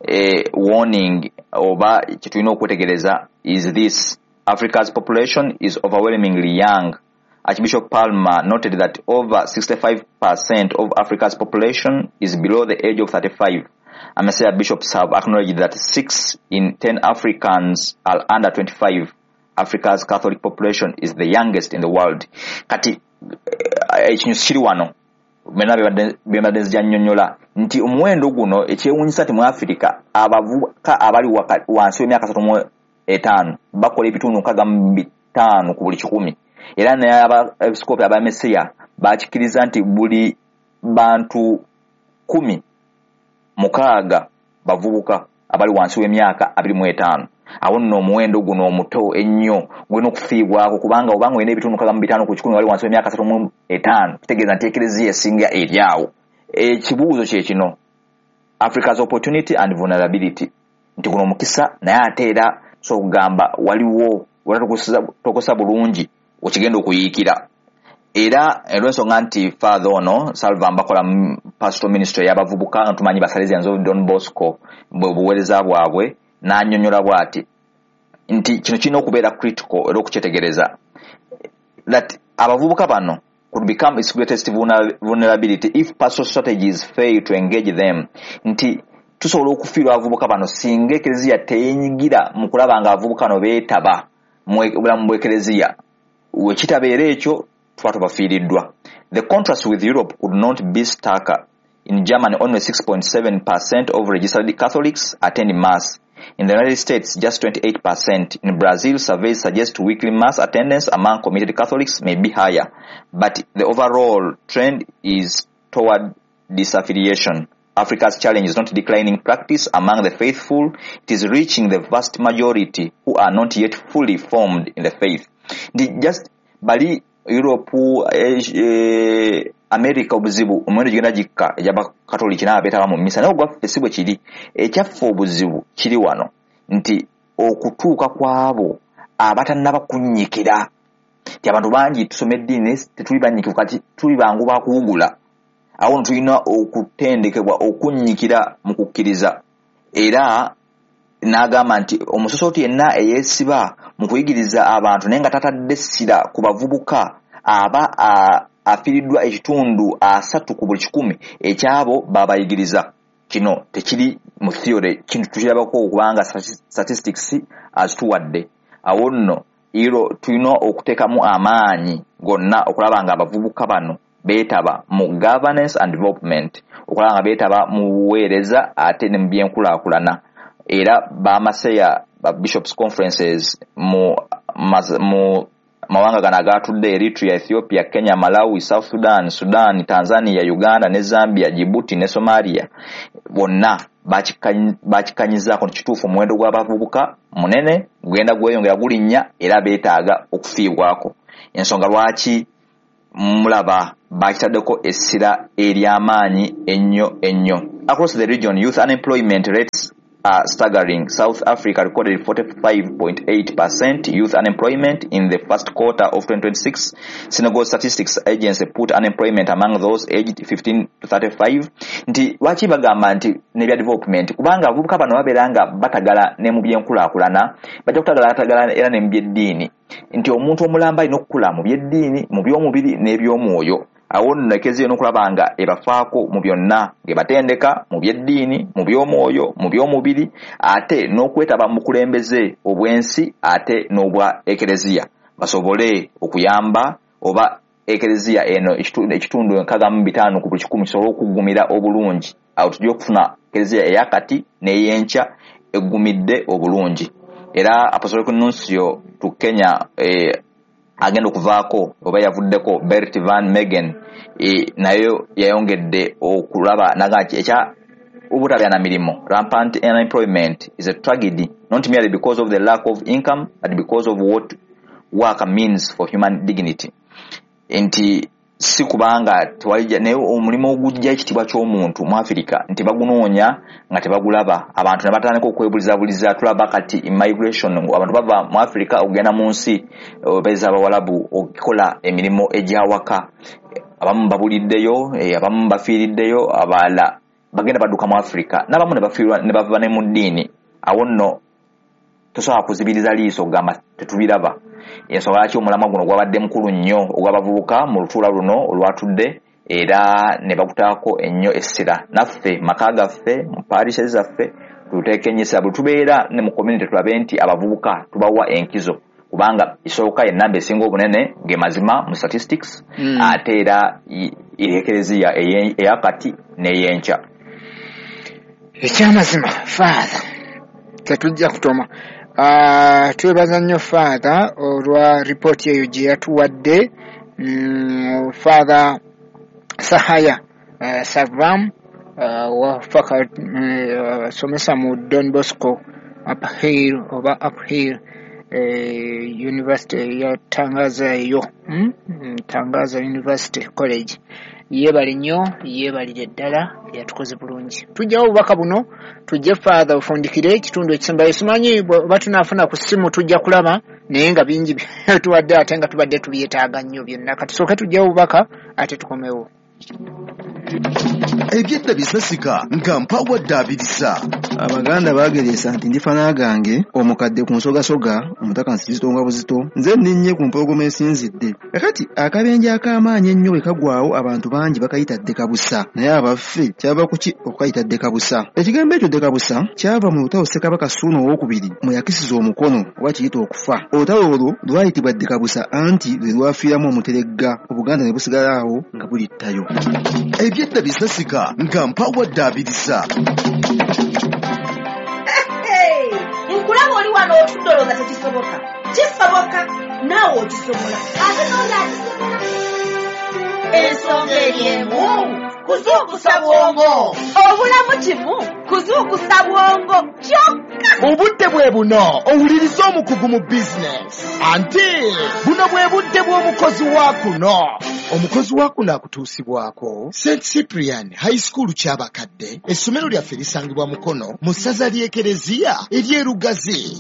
a warning oba kitulina okwetegereza is this: Africa's population is overwhelmingly young. Archbishop Palmer noted that over sixty-five percent of Africa's population is below the age of thirty-five. And Messiah bishops have acknowledged that six in ten Africans are under twenty-five. Africa's Catholic population is the youngest in the world. Kati ekinyusi kiri wano mena bembadde nzijanyonnyola nti omuwendo guno ekyewuunyisa ti mu Africa abavubuka abali wansi w'emyaka asatu mu etaano bakola ebitundu nkaaga mu bitaano ku buli kikumi, era naye abepiskopi aba Messiah baakikiriza nti buli bantu kumi mukaaga bavubuka abali wansi w'emyaka abiri mu etaano. Awo nno omuwendo guno omuto ennyo gwena okufiibwako kubanga obanga olina ebitundu nkaaga mu bitaano ku kikumi wali wansi w'emyaka asatu mu etaano kitegeeza nti ekereziya esinga eryawo. Ekibuuzo kye kino: Africa's opportunity and vulnerability. Nti guno omukisa naye ate era so okugamba waliwo watokosa bulungi okigenda okuyiikira. Era olw'ensonga nti father ono Salva Mbakola mu pastoral ministry y'abavubuka nga tumanyi Basalezians of Don Bosco bwe buweereza bwabwe, n'annyonnyola bw'ati nti kino kirina okubeera critical era okukyetegereza that abavubuka bano could become its greatest vulnerability if pastoral strategies fail to engage them. Nti tusobola okufiirwa abavubuka bano singa ekereziya teenyigira mu kulaba nga abavubuka bano beetaba mu bulamu bw'ekereziya. Wekitabeera ekyo tuba tubafiiriddwa. The contrast with Europe could not be starker. In Germany, only six point seven percent of registered Catholics attend Mass. In the United States, just twenty-eight percent. In Brazil, surveys suggest weekly Mass attendance among committed Catholics may be higher, but the overall trend is toward disaffiliation. Africa's challenge is not declining practice among the faithful, it is reaching the vast majority who are not yet fully formed in the faith. The just bali Europe, eh, America obuzibu omuwendo gigenda gikka egy'abakatoliki n'abeetaba mu mmisa, naye ogwaffe si bwe kiri. Ekyaffe obuzibu kiri wano nti okutuuka kw'abo abatannaba kunnyikira. Ti abantu bangi tusoma eddiini tetuli bannyikivu kati tuli bangu bakuwugula. Awo nno tulina okutendekebwa okunnyikira mu kukkiriza. Era n'agamba nti omusosooti yenna eyeesiba mu kuyigiriza abantu naye nga tatadde essira ku bavubuka aba afiiriddwa ekitundu asatu ku buli kikumi ekyabo babayigiriza. Kino tekiri mu theory, kino tukirabako okubanga statistics azituwadde. Awo nno iro tulina okuteekamu amaanyi gonna okulaba nga abavubuka bano beetaba mu governance and development okulaba nga beetaba mu buweereza ate ne mu byenkulaakulana era bamaseya ba bishops conferences mu mu mawanga gana agatudde Eritrea, Ethiopia, Kenya, Malawi, South Sudan, Sudan, Tanzania, Uganda ne Zambia, Djibouti ne Somalia bonna bakikanyizaako kituufu omuwendo gw'abavubuka munene gugenda gweyongera gulinnya era beetaaga okufiibwako. Ensonga lwaki mulaba bakitaddeko essira ery'amaanyi ennyo ennyo. Across the region, youth unemployment rates are staggering. South Africa recorded forty-five point eight percent youth unemployment in the first quarter of twenty twenty-six. Senegal Statistics Agency put unemployment among those aged fifteen to thirty-five. Nti lwaki bagamba nti ne bya development kubanga abavubuka bano babeeranga batagala ne mu byenkulaakulana bajja kutagala atagala era ne mu byeddiini nti omuntu omulamba alina okukula mu byeddiini mu by'omubiri n'eby'omwoyo. Awo nno ekeziyo n'okulaba nga ebafaako mu byonna gebatendeka mu byeddiini mu by'omwoyo mu by'omubiri ate n'okwetaba mu kulembeze obwensi ate n'obwa ekereziya basobole okuyamba oba ekereziya eno ekitundu enkaaga mu bitaano ku buli kikumi kisobole okugumira obulungi. Awo tujja okufuna ekereziya eyakati n'ey'enkya eggumidde obulungi. Era Apostolic Nuncio tu Kenya eh, agenda okuvaako oba yavuddeko Bert Van Meegen e, nayo yayongedde okulaba nagaki ekya obutabya na milimo. Rampant unemployment is a tragedy not merely because of the lack of income but because of what work means for human dignity. Nti si kubanga twalija naye omulimo ogujja ekitibwa ky'omuntu mu Africa nti bagunoonya nga tebagulaba. Abantu ne batandika okwebulizabuliza tulaba kati immigration abantu bava mu Africa okugenda mu nsi beza abawalabu okukola emirimu egyawaka. Abamu babuliddeyo abamu bafiiriddeyo abala bagenda badduka mu Africa n'abamu ne bafiirwa ne bava ne mu ddiini. Awo nno tosobola kuzibiriza liiso okugamba tetubiraba. Ensonga lwaki omulamwa guno gwabadde mukulu nnyo ogw'abavubuka mu lutuula luno olwatudde era ne bakutaako ennyo essira. Naffe maka gaffe mu parishes zaffe tuteeka ennyisa bwe tubeera ne mu community tulabe nti abavubuka tubawa enkizo kubanga isooka ennamba esinga obunene ge mazima mu statistics mm. ate era ekereziya eyakati n'ey'enkya. Ekyamazima Father tetujja kutoma. Uh, twebaza nnyo Father olwa report eyo gye yatuwadde. mm, Father Sahaya uh, Savram uh, wafaka uh, somesa mu Don Bosco Uphill oba Uphill uh, University ya Tangaza yo hmm? Tangaza University College. Yebali nnyo yebalire ddala yatukoze bulungi. Tujjawo obubaka buno tujje Father ofundikire ekitundu ekisembayo. Simanyi batunafuna ku ssimu tujja kulaba naye nga bingi tuwadde ate nga tubadde tubyetaaga nnyo byonna. Katusooke tujjawo obubaka ate tukomewo. Ebyedda bisasika nga mpawadde abirisa. Abaganda bageresa nti ndifana gange omukadde ku nsogasoga omutaka nsizitonga buzito nze nninye ku mpologoma esinzidde. Kakati akabenje ak'amaanyi ennyo bwe kagwawo abantu bangi bakayitadde kabusa naye abaffe kyava kuki okukayitadde kabusa. Ekigambo ekyo dekabusa kyava mu lutalo Ssekabaka Ssuuna owookubiri mwe yakisiza omukono oba kiyita okufa. Olutalo olwo lwayitibwa dekabusa anti lwe lwafiiramu omuteregga Obuganda ne busigala awo nga bulittayo. Ebyedda bisasika nga mpawadde abirisa. Nkulaba oli wano otudoloza tekisoboka. Kisoboka naawe okisobola. Ate n'oli akisobola. Ensonga eryemu kuzuukusa bwongo. Obulamu kimu kuzuukusa bwongo kyokka. Obudde bwe buno owuliriza omukugu mu bizinesi. Anti buno bwe budde bw'omukozi wa kuno. Omukozi wa kuno akutuusibwako Saint Cyprian High School ky'abakadde. Essomero lyaffe lisangibwa Mukono mu ssaza ly'Ekereziya ery'Erugazi.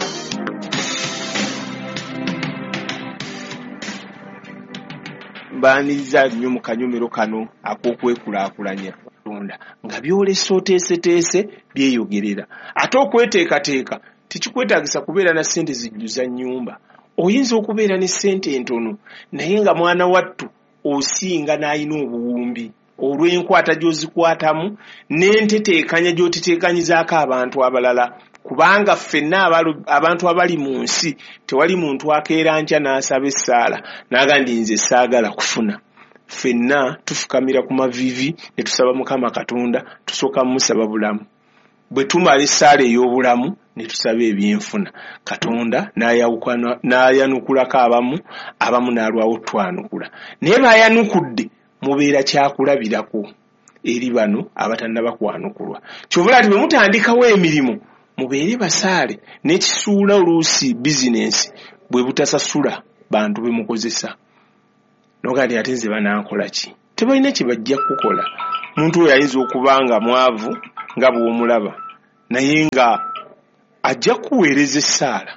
Mbaaniriza nnyo mu kanyomero kano ak'okwekulaakulanya Katonda nga byolesa oteeseteese byeyogerera. Ate okweteekateeka tekikwetaagisa kubeera na ssente zijjuza nnyumba. Oyinza okubeera ne ssente entono naye nga mwana wattu osinga n'alina obuwumbi olw'enkwata gy'ozikwatamu n'enteteekanya gy'otiteekanyizaako abantu abalala. Kubanga ffenna abantu abali mu nsi tewali muntu akeera nkya n'asaba essaala n'agandi nze saagala kufuna. ffenna tufukamira ku mavivi ne tusaba Mukama Katonda tusooka musaba bulamu bwe tumala essaala ey'obulamu ne tusaba ebyenfuna Katonda n'ayawukana n'ayanukulako abamu abamu n'alwawo twanukula naye baayanukudde mubeera kyakulabirako eri bano abatannaba kwanukulwa kyovula ati bwe mutandikawo emirimu mubeere basaale n'ekisuula oluusi bizinensi bwe butasasula bantu be mukozesa nogandi ate nze banankola ki tebalina kye bajja kukola muntu oyo ayinza okuba nga mwavu nga bw'omulaba naye nga ajja kuweereza essaala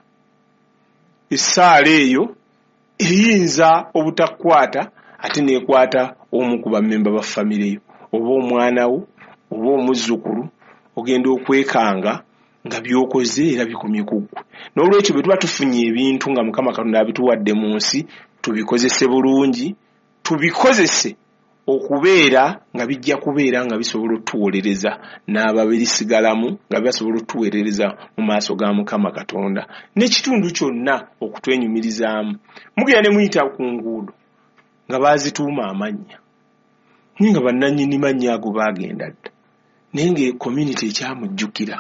essaala eyo eyinza obutakwata ate neekwata omu ku bammemba ba famire yo oba omwana wo oba omuzzukulu ogenda okwekanga nga byokoze era bikomye ku ggwe n'olwekyo bwe tuba tufunye ebintu nga Mukama Katonda abituwadde mu nsi tubikozese bulungi tubikozese okubeera nga bijja kubeera nga bisobola otuwolereza n'ababirisigalamu nga bisobola otuweerereza mu maaso ga Mukama Katonda n'ekitundu kyonna okutwenyumirizaamu mugenda ne muyita ku nguudo nga baazituuma amannya naye nga bannannyini mannya ago baagenda dda naye nga community ekyamujjukira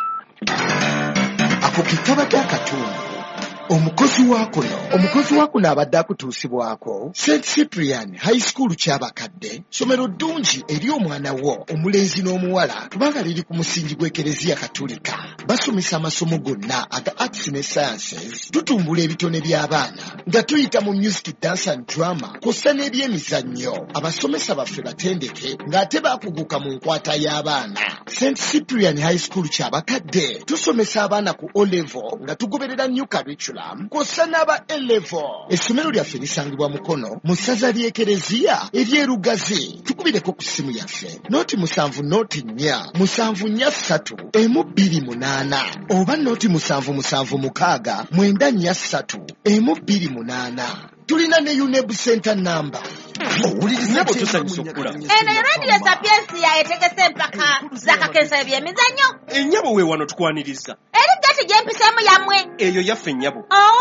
ako kitaba ky'akatundu omukozi waakuno omukozi waakuno abadde akutuusibwako Saint Cyprian High School ky'abakadde somero ddungi eri omwana wo omulenzi n'omuwala kubanga liri ku musingi gw'Ekereziya Katolika basomesa amasomo gonna aga arts ne sciences tutumbula ebitone by'abaana nga tuyita mu music, dance and drama kw'ossa n'ebyemizannyo abasomesa baffe batendeke ng'ate baakuguka mu nkwata y'abaana. Saint Cyprian High School ky'abakadde tusomesa abaana ku O level nga tugoberera new curriculum kw'ossa n'aba A level. Essomero lyaffe lisangibwa Mukono mu ssaza ly'Ekereziya ery'Erugazi. Tukubireko ku ssimu yaffe nooti musanvu nooti nnya musanvu nnya ssatu emu bbiri munaana oba nooti musanvu musanvu mukaaga mwenda nnya ssatu emu bbiri munaana. Tulina ne U N E B center number. Owuliriza bwe tusanyusa okula. Eno Radio Sapiensia etegese empaka z'akakensa ebyemizannyo. Ennyabo we wano tukwaniriza. Eri gati gye mpiseemu yammwe. Eyo yaffe ennyabo.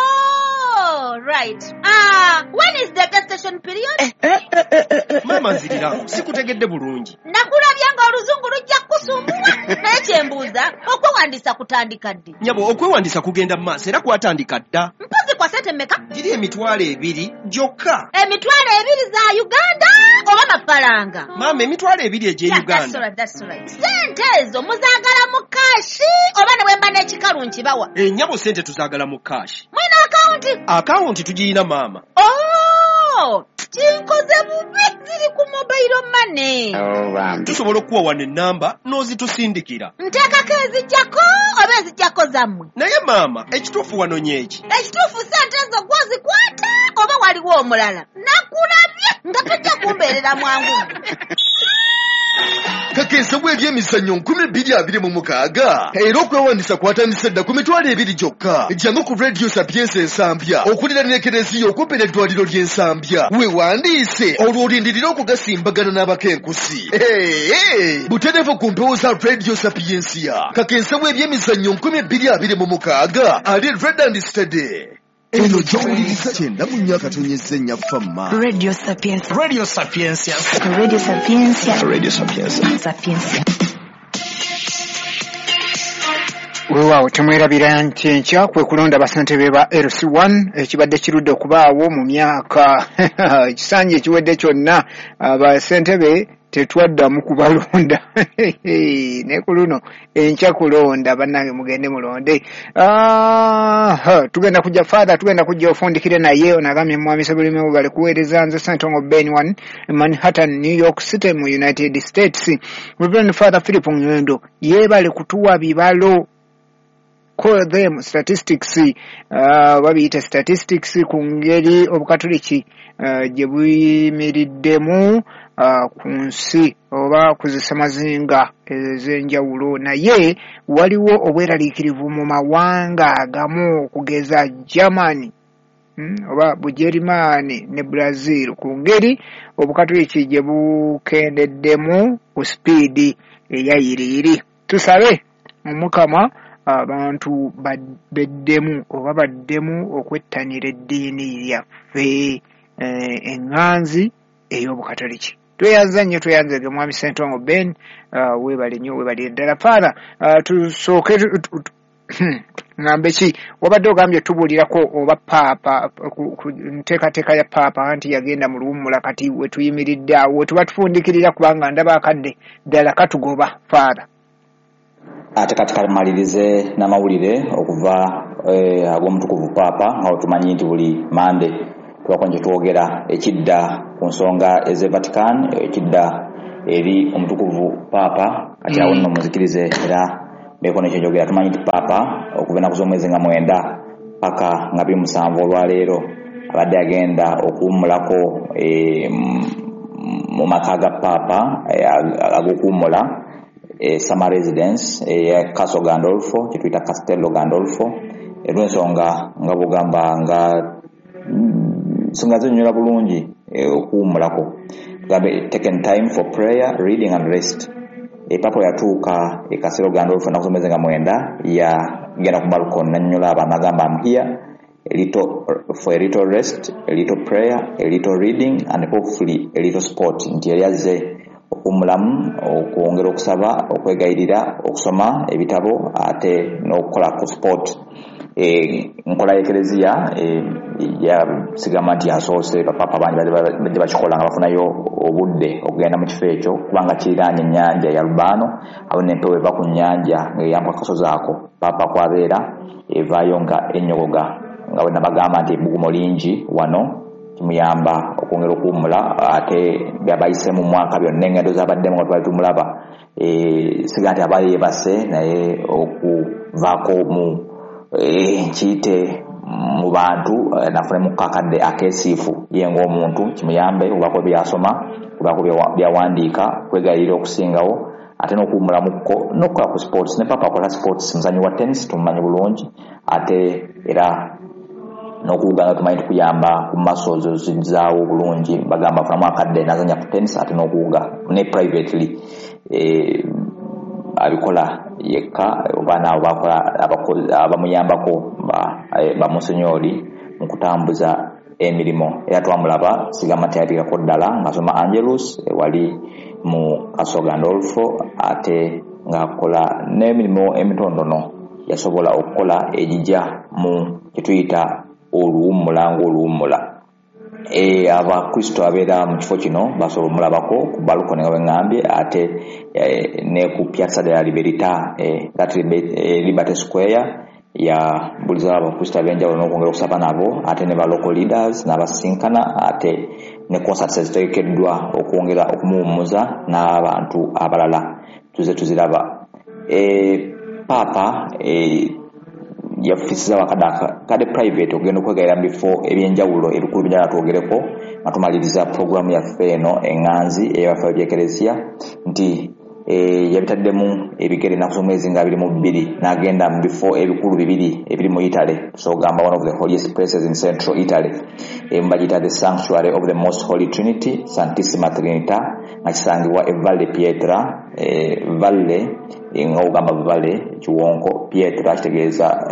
Oh, right. Ah, when is the gestation period? Eh, eh, eh, eh, eh. Mama nzirira, sikutegedde bulungi. Nakulabye nga oluzungu lujja kusumbula. Naye kyembuuza, okwewandiisa kutandika ddi? Nyabo, okwewandiisa kugenda mu maaso era kwatandika dda. Mpozi kwa sente mmeka? Giri emitwalo ebiri gyokka. Emitwalo ebiri za Uganda oba mafalanga? Mama, emitwalo ebiri egy'e Yeah, Uganda. that's right, that's right. Sente ezo muzaagala mu kashi oba ne bwemba n'ekikalu nkibawa? Ennyabo sente tuzaagala mu kashi. Mwina akawunti? Akawunti tugiyina maama. Oh, kinkoze bubi ziri ku mobile money. Tusobola okuwa wano ennamba n'ozitusindikira. Nteekako ezijjako oba ezijjako zammwe? Naye maama, ekituufu wano nyeki. Ekituufu sente ezo gwozikwata oba waliwo omulala? Nakulabye nga tojja kumbeerera mwangu. kakensa bw'ebyemizannyo nkumi bbiri abiri mu mukaaga era okwewandiisa kwatandise dda ku mitwalo ebiri gyokka. Ejjangu ku Radio Sapienza Ensambya okulira n'Ekereziya okumpi n'eddwaliro ly'Ensambya. Weewandiise olwo olindirira okugasimbagana n'abakenkusi. Hey, butereevu ku mpewo za Radio Sapienza. Kakensa bw'ebyemizannyo nkumi bbiri abiri mu mukaaga ali Red and Steady. eno gy'owuliriza kyenda mu nnya akatonyeza ennya famma. Radio Sapienza. Radio Sapienza. Radio Sapienza. Radio Sapienza. Sapienza. weewaawo temwerabira nti enkya kwe kulonda basentebe ba L C one ekibadde kirudde okubaawo mu myaka ekisanyi ekiwedde kyonna abasentebe tetwaddamu kubalonda ne ku luno enkya kulonda bannange mugende mulonde. Ah, tugenda kujja faada tugenda kujja ofundikire naye onagambye mwami Sebulimi bali kuweereza nze Santongo Ben one Manhattan New York City mu United States. Reverend Father Philip Ngendo yeebale kutuwa bibalo. Call them statistics uh, babiyita statistics ku ngeri obukatoliki uh, gye buyimiriddemu uh, ku nsi oba kuzisamazinga ez'enjawulo. Naye waliwo obweraliikirivu mu mawanga agamu okugeza Germany hmm, oba Bujerumani ne Brazil ku ngeri obukatoliki gye bukendeddemu ku speedi eyayiriiri. Tusabe Omukama abantu baddemu oba baddemu okwettanira eddiini lyaffe. Eh, enganzi ey'obukatoliki. Tweyanza nnyo tweyanzege mwami Ssentongo Ben, uh, weebale nnyo weebale ddala Father. Uh, tusooke ngambe ki wabadde ogambye tubuulirako oba paapa ku nteekateeka ya paapa nti yagenda mu luwummula kati we tuyimiridde awo we tuba tufundikirira kubanga ndaba akadde ddala katugoba Father. Ate kati kamalirize n'amawulire okuva eh, ag'omutukuvu paapa nga tumanyi nti buli mande tubako nje twogera ekidda ku nsonga eze Vatican ekidda eri omutukuvu paapa kati awo nno muzikirize era beko nekyo njogera tumanyi nti paapa okuva ennaku z'omwezi nga mwenda paka nga biri musanvu olwaleero abadde agenda okuwummulako e, mu maka ga paapa e, ag'okuwummula e, summer residence eya e, Castle Gandolfo kyetuyita Castello Gandolfo olw'ensonga nga bugamba nga nsonga zinnyula bulungi e, okuwummulako tugambe taken time for prayer, reading and rest. E papo yatuuka e Castello Gandolfo na kusomeza nga mwenda ya genda ku balcony nanyola abantu agamba I'm here a little for a little rest, a little prayer, a little reading and hopefully a little sport. Nti yali azze okumulamu okwongera okusaba okwegayirira okusoma ebitabo ate n'okukola ku sport. E nkola y'ekereziya e, ya sigama nti yasoose bapapa bangi badde bakikola nga bafunayo obudde okugenda mu kifo ekyo kubanga kiriraanye ennyanja ya Lubano awo n'empewo eva ku nnyanja ng'eyambuka akasozi ako papa kwabeera evaayo nga ennyogoga nga bwe nabagamba nti ebbugumo lingi wano kimuyamba okwongera okuwummula ate byabayise mu mwaka byonna engendo z'abaddemu nga twali tumulaba e, siga nti aba yeebase naye okuvaako mu nkiyite mu bantu nafune mukakadde akeesiifu ye ng'omuntu kimuyambe kubako byasoma kubako byawandiika kwegayirira okusingawo ate n'okuwummulamuko n'okukola ku sports ne papa akola sports muzanyi wa tennis tumumanyi bulungi ate era n'okuwuga nga tumanyi tukuyamba ku muscles zizaawo bulungi bagamba afunamu akadde nazanya ku tennis ate n'okuwuga ne privately e, abikola yekka oba nabo bakola abamuyambako bamusenyoli mu kutambuza emirimu era twamulaba sigama tyatikako ddala ng'asoma Angelus wali mu Castle Gandolfo ate ng'akola n'emirimu emitondono yasobola okukola egijja mu kyetuyita oluwummula ng'oluwummula. E abakristo abeera mu kifo kino basobola omulabako ku balcony nga bwengambye ate e, ne ku Piazza della Libertà e, that e, Liberty Square ya buliza abakristo abenjawulo n'okwongera okusaba nabo ate ne ba local leaders n'abasinkana ate ne concerts ezitegekeddwa okwongera okumuwummuza n'abantu abalala tuze tuziraba. E, papa e, yafisiza wakadaka kade private ogenda okwegayira before ebyenjawulo ebikulu byala twogereko nga tumaliriza programu yaffe eno eŋŋanzi eyabafa by'ekereziya nti e, yabitaddemu ebigere ennaku z'omwezi nga abiri mu bbiri n'agenda mu bifo ebikulu bibiri ebiri mu Italy so gamba one of the holiest places in central Italy emu bagiyita the sanctuary of the most holy Trinity Santissima Trinità nga kisangibwa e Valle Pietra e, Valle nga ogamba Valle kiwonko Pietra kitegeeza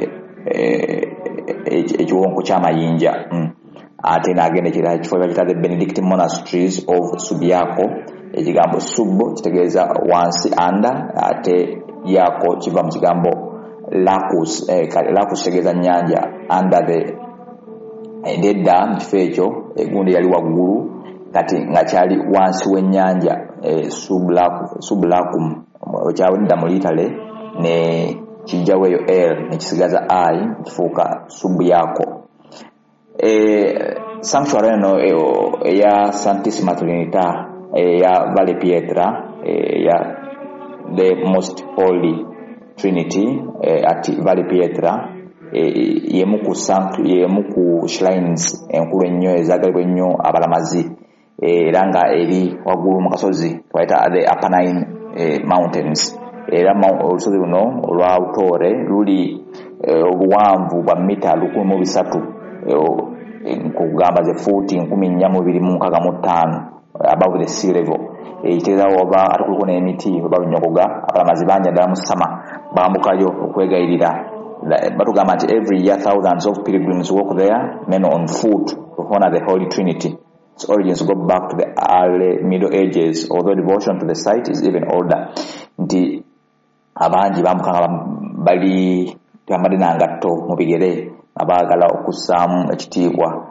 ekiwonko ky'amayinja mm. ate n'agenda ekirala ekifo bakiyita the Benedictine Monasteries of Subiaco ekigambo sub kitegeeza wansi under ate yako kiva mu kigambo lacus eh, lacus kitegeeza nnyanja under the edda mu kifo ekyo egundi yali waggulu kati nga kyali wansi w'ennyanja eh, sublacum okyawulidda mu Italy ne kijjawo eyo l nekisigaza i kifuuka sub yako. E, sanctuary eno eya Santissima Trinità eya Valle Pietra eya the most holy Trinity e, at Valle Pietra e, yemu ku sanctuary yemu ku shrines enkulu ennyo ezagalibwa ennyo abalamazi era nga eri waggulu mu kasozi twaita the Apennine e, mountains era olusozi luno olwa Utore luli obuwanvu bwa mita lukumi mu bisatu nkugamba ze fuuti nkumi nnya mu biri mu nkaaga mu ttaano above the sea level ekitegeeza oba ate kuliko n'emiti oba lunyogoga abalamazi bangi ddala mu sama bambukayo okwegayirira batugamba nti every year thousands of pilgrims walk there men on foot to honor the Holy Trinity its origins go back to the early Middle Ages, although devotion to the site is even older. Nti abangi bamukanga bali bambadde nangatto mu bigere abaagala okussaamu ekitiibwa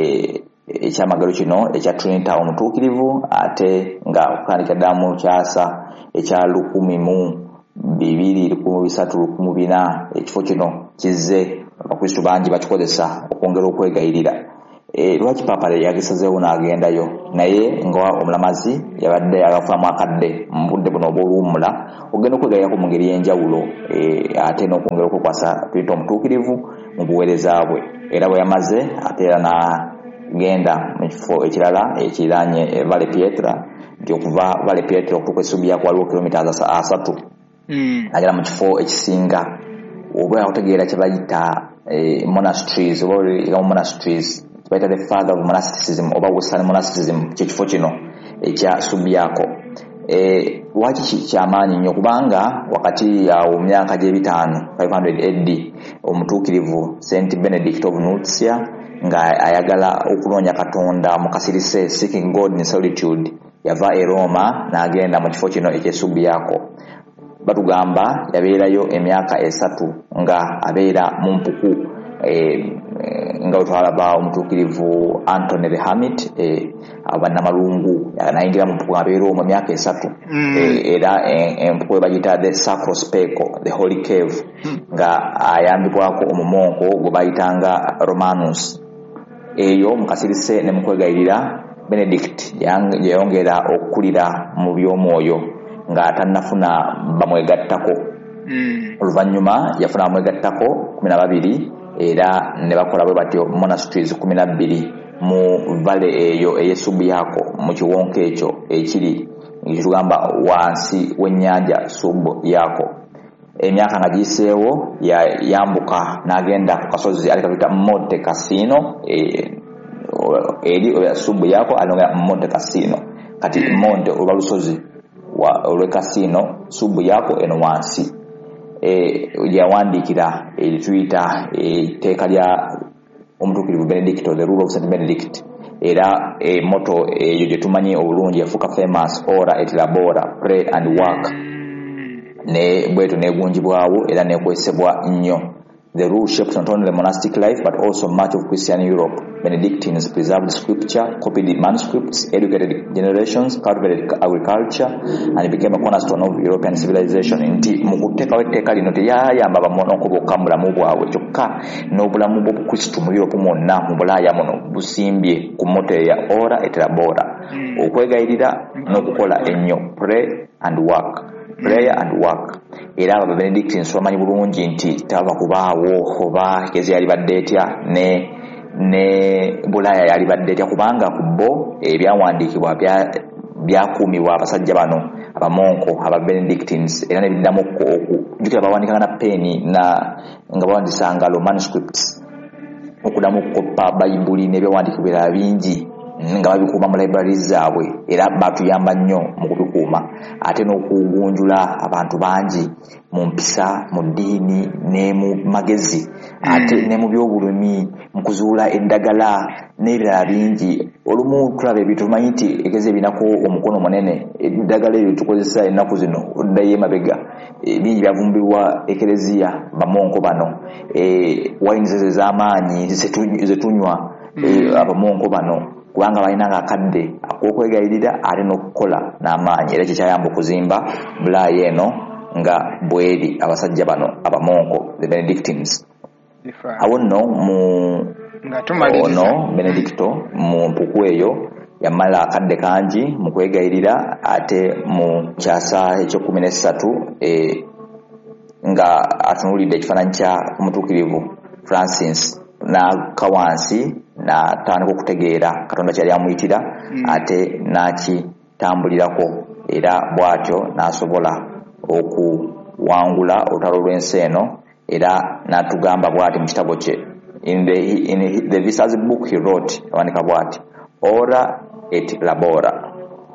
ekyamagalo kino ekya Trinity omutuukirivu, ate nga okutandika ddala mu kyasa ekya lukumi mu bibiri lukumi bisatu lukumi bina ekifo kino kizze abakristu bangi bakikozesa okwongera okwegayirira. E, lwaki papa yagisazeewo n'agendayo naye nga omulamazi yabadde agafamu akadde mu budde buno obw'oluwummula ogenda okwegayirako mu ngeri y'enjawulo e, ate n'okwongera okwekwasa Trinity omutuukirivu mu buweereza bwe, era bwe yamaze ate era n'agenda mu kifo ekirala ekiriraanye Vale Pietra, nti okuva Vale Pietra okutuuka e Subiaco waliwo kilomita asatu agera mu kifo ekisinga oba otegeera kye bayita eh, monasteries oba mu monasteries bayita the father of monasticism oba western monasticism kyekifo kino ekya Subiaco. Eh, waki kyamaanyi nnyo kubanga wakati awo mu myaka gy'ebitaano five hundred A D omutuukirivu Saint Benedict of Nursia nga ayagala okunoonya Katonda mu kasirise, seeking God in solitude, yava e Roma n'agenda mu kifo kino ekya Subiaco. Batugamba yabeerayo emyaka esatu nga abeera mu mpuku e, nga otwalaba omutuukirivu Anthony the Hermit e, abanamalungu nayingira mu mpuku abeera mu myaka esatu mm. e, era empuku e, bagiyita the Sacro Speco, the Holy Cave mm. nga ayambibwako omumonko gwe bayitanga Romanus. Eyo mukasirise ne mukwegayirira Benedict yayongera okukulira mu by'omwoyo nga atannafuna bamwegattako mm. oluvannyuma yafuna bamwegattako kumi na babiri era ne bakola bwe batyo monasteries kumi na bbiri mu vale eyo eyesubiako mu kiwonka ekyo ekiri ekitugamba wansi w'ennyanja Subiaco. Emyaka nga giyiseewo yambuka n'agenda ku kasozi ali kakuyita Monte Cassino e, eri Subiaco alonga Monte Cassino kati Monte olwa lusozi olwe Cassino Subiaco eno wansi e, yawandiikira erituyita etteeka lya omutuukirivu Benedicto, the rule of Saint Benedict, era e, moto eyo gye tumanyi obulungi yafuuka famous, ora et labora, pray and work, ne bwetu negunjibwawo era nekwesebwa nnyo. The rule shaped not only the monastic life but also much of Christian Europe. Benedictines preserved scripture, copied manuscripts, educated generations, cultivated agriculture, and became a cornerstone of European civilization. Nti mukutekawo etteeka lino teyayamba bamononko bokka mu bulamu bwabwe kyokka n'obulamu bw'obukristu mu Europe mwonna mu Bulaaya muno busimbye ku motto ya ora et labora, okwegayirira n'okukola ennyo, pray and work. Prayer and work. Era aba Benedictines bamanyi bulungi nti taba kubaawo oba kezi yali badde etya ne ne Bulaaya yali badde etya kubanga ku bo ebyawandiikibwa byakuumibwa abasajja bano abamonko aba Benedictines era ne biddamu okujjukira bawandiikanga na peni na nga bawandisanga lo manuscripts okuddamu okukoppa Bayibuli n'ebyawandiikibwa bingi nga babikuuma mu libraries zaabwe era batuyamba nnyo mu kubikuuma ate n'okugunjula abantu bangi mu mpisa mu ddiini ne mu magezi ate ne mu byobulumi mu kuzuula eddagala n'ebirala bingi. Olumu tulaba ebintu tumanyi nti egezi ebinako omukono munene eddagala ebyo tukozesa ennaku zino oddayo emabega bingi byavumbibwa ekereziya bamonko bano wayini ez'amaanyi zetunywa abamonko bano kubanga balinanga akadde ak'okwegayirira ate n'okukola n'amaanyi era kyekyayamba okuzimba Bulaaya eno nga bweri abasajja bano abamonko the Benedictines. Awo nno mu ono Benedicto mu mpuku eyo yamala akadde kangi mu kwegayirira ate mu kyasa ekyokumi n'essatu e, nga atunulidde ekifaananyi kya omutuukirivu Francis n'akawansi n'atandika okutegeera Katonda kyali amuyitira mm. ate n'akitambulirako era bw'atyo n'asobola okuwangula olutalo lw'ensi eno era n'atugamba bw'ati mu kitabo kye in the, in the Visas book he wrote awandika bw'ati ora et labora.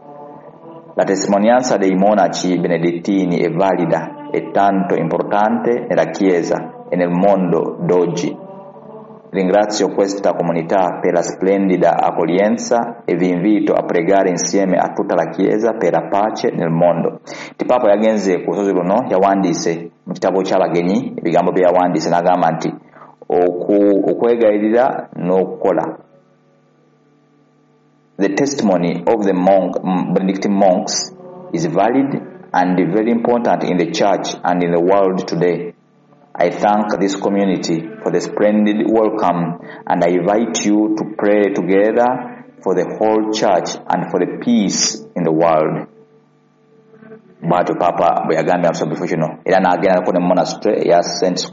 La testimonianza dei monaci benedettini è valida e tanto importante nella Chiesa e nel mondo d'oggi. ringrazio questa comunità per la splendida accoglienza e vi invito a pregare insieme a tutta la Chiesa per la pace nel mondo. Ti Papa yagenze ku lusozi luno yawandiise mu kitabo ky'abagenyi ebigambo bye yawandiise n'agamba nti okwegayirira n'okukola. The testimony of the monk, Benedictine monks is valid and very important in the church and in the world today. I thank this community for the splendid welcome, and I invite you to pray together for the whole church and for the peace in the world. But Papa bwe yagambye amusaba bifo kino era n'agenda ko ne monastery ya Saint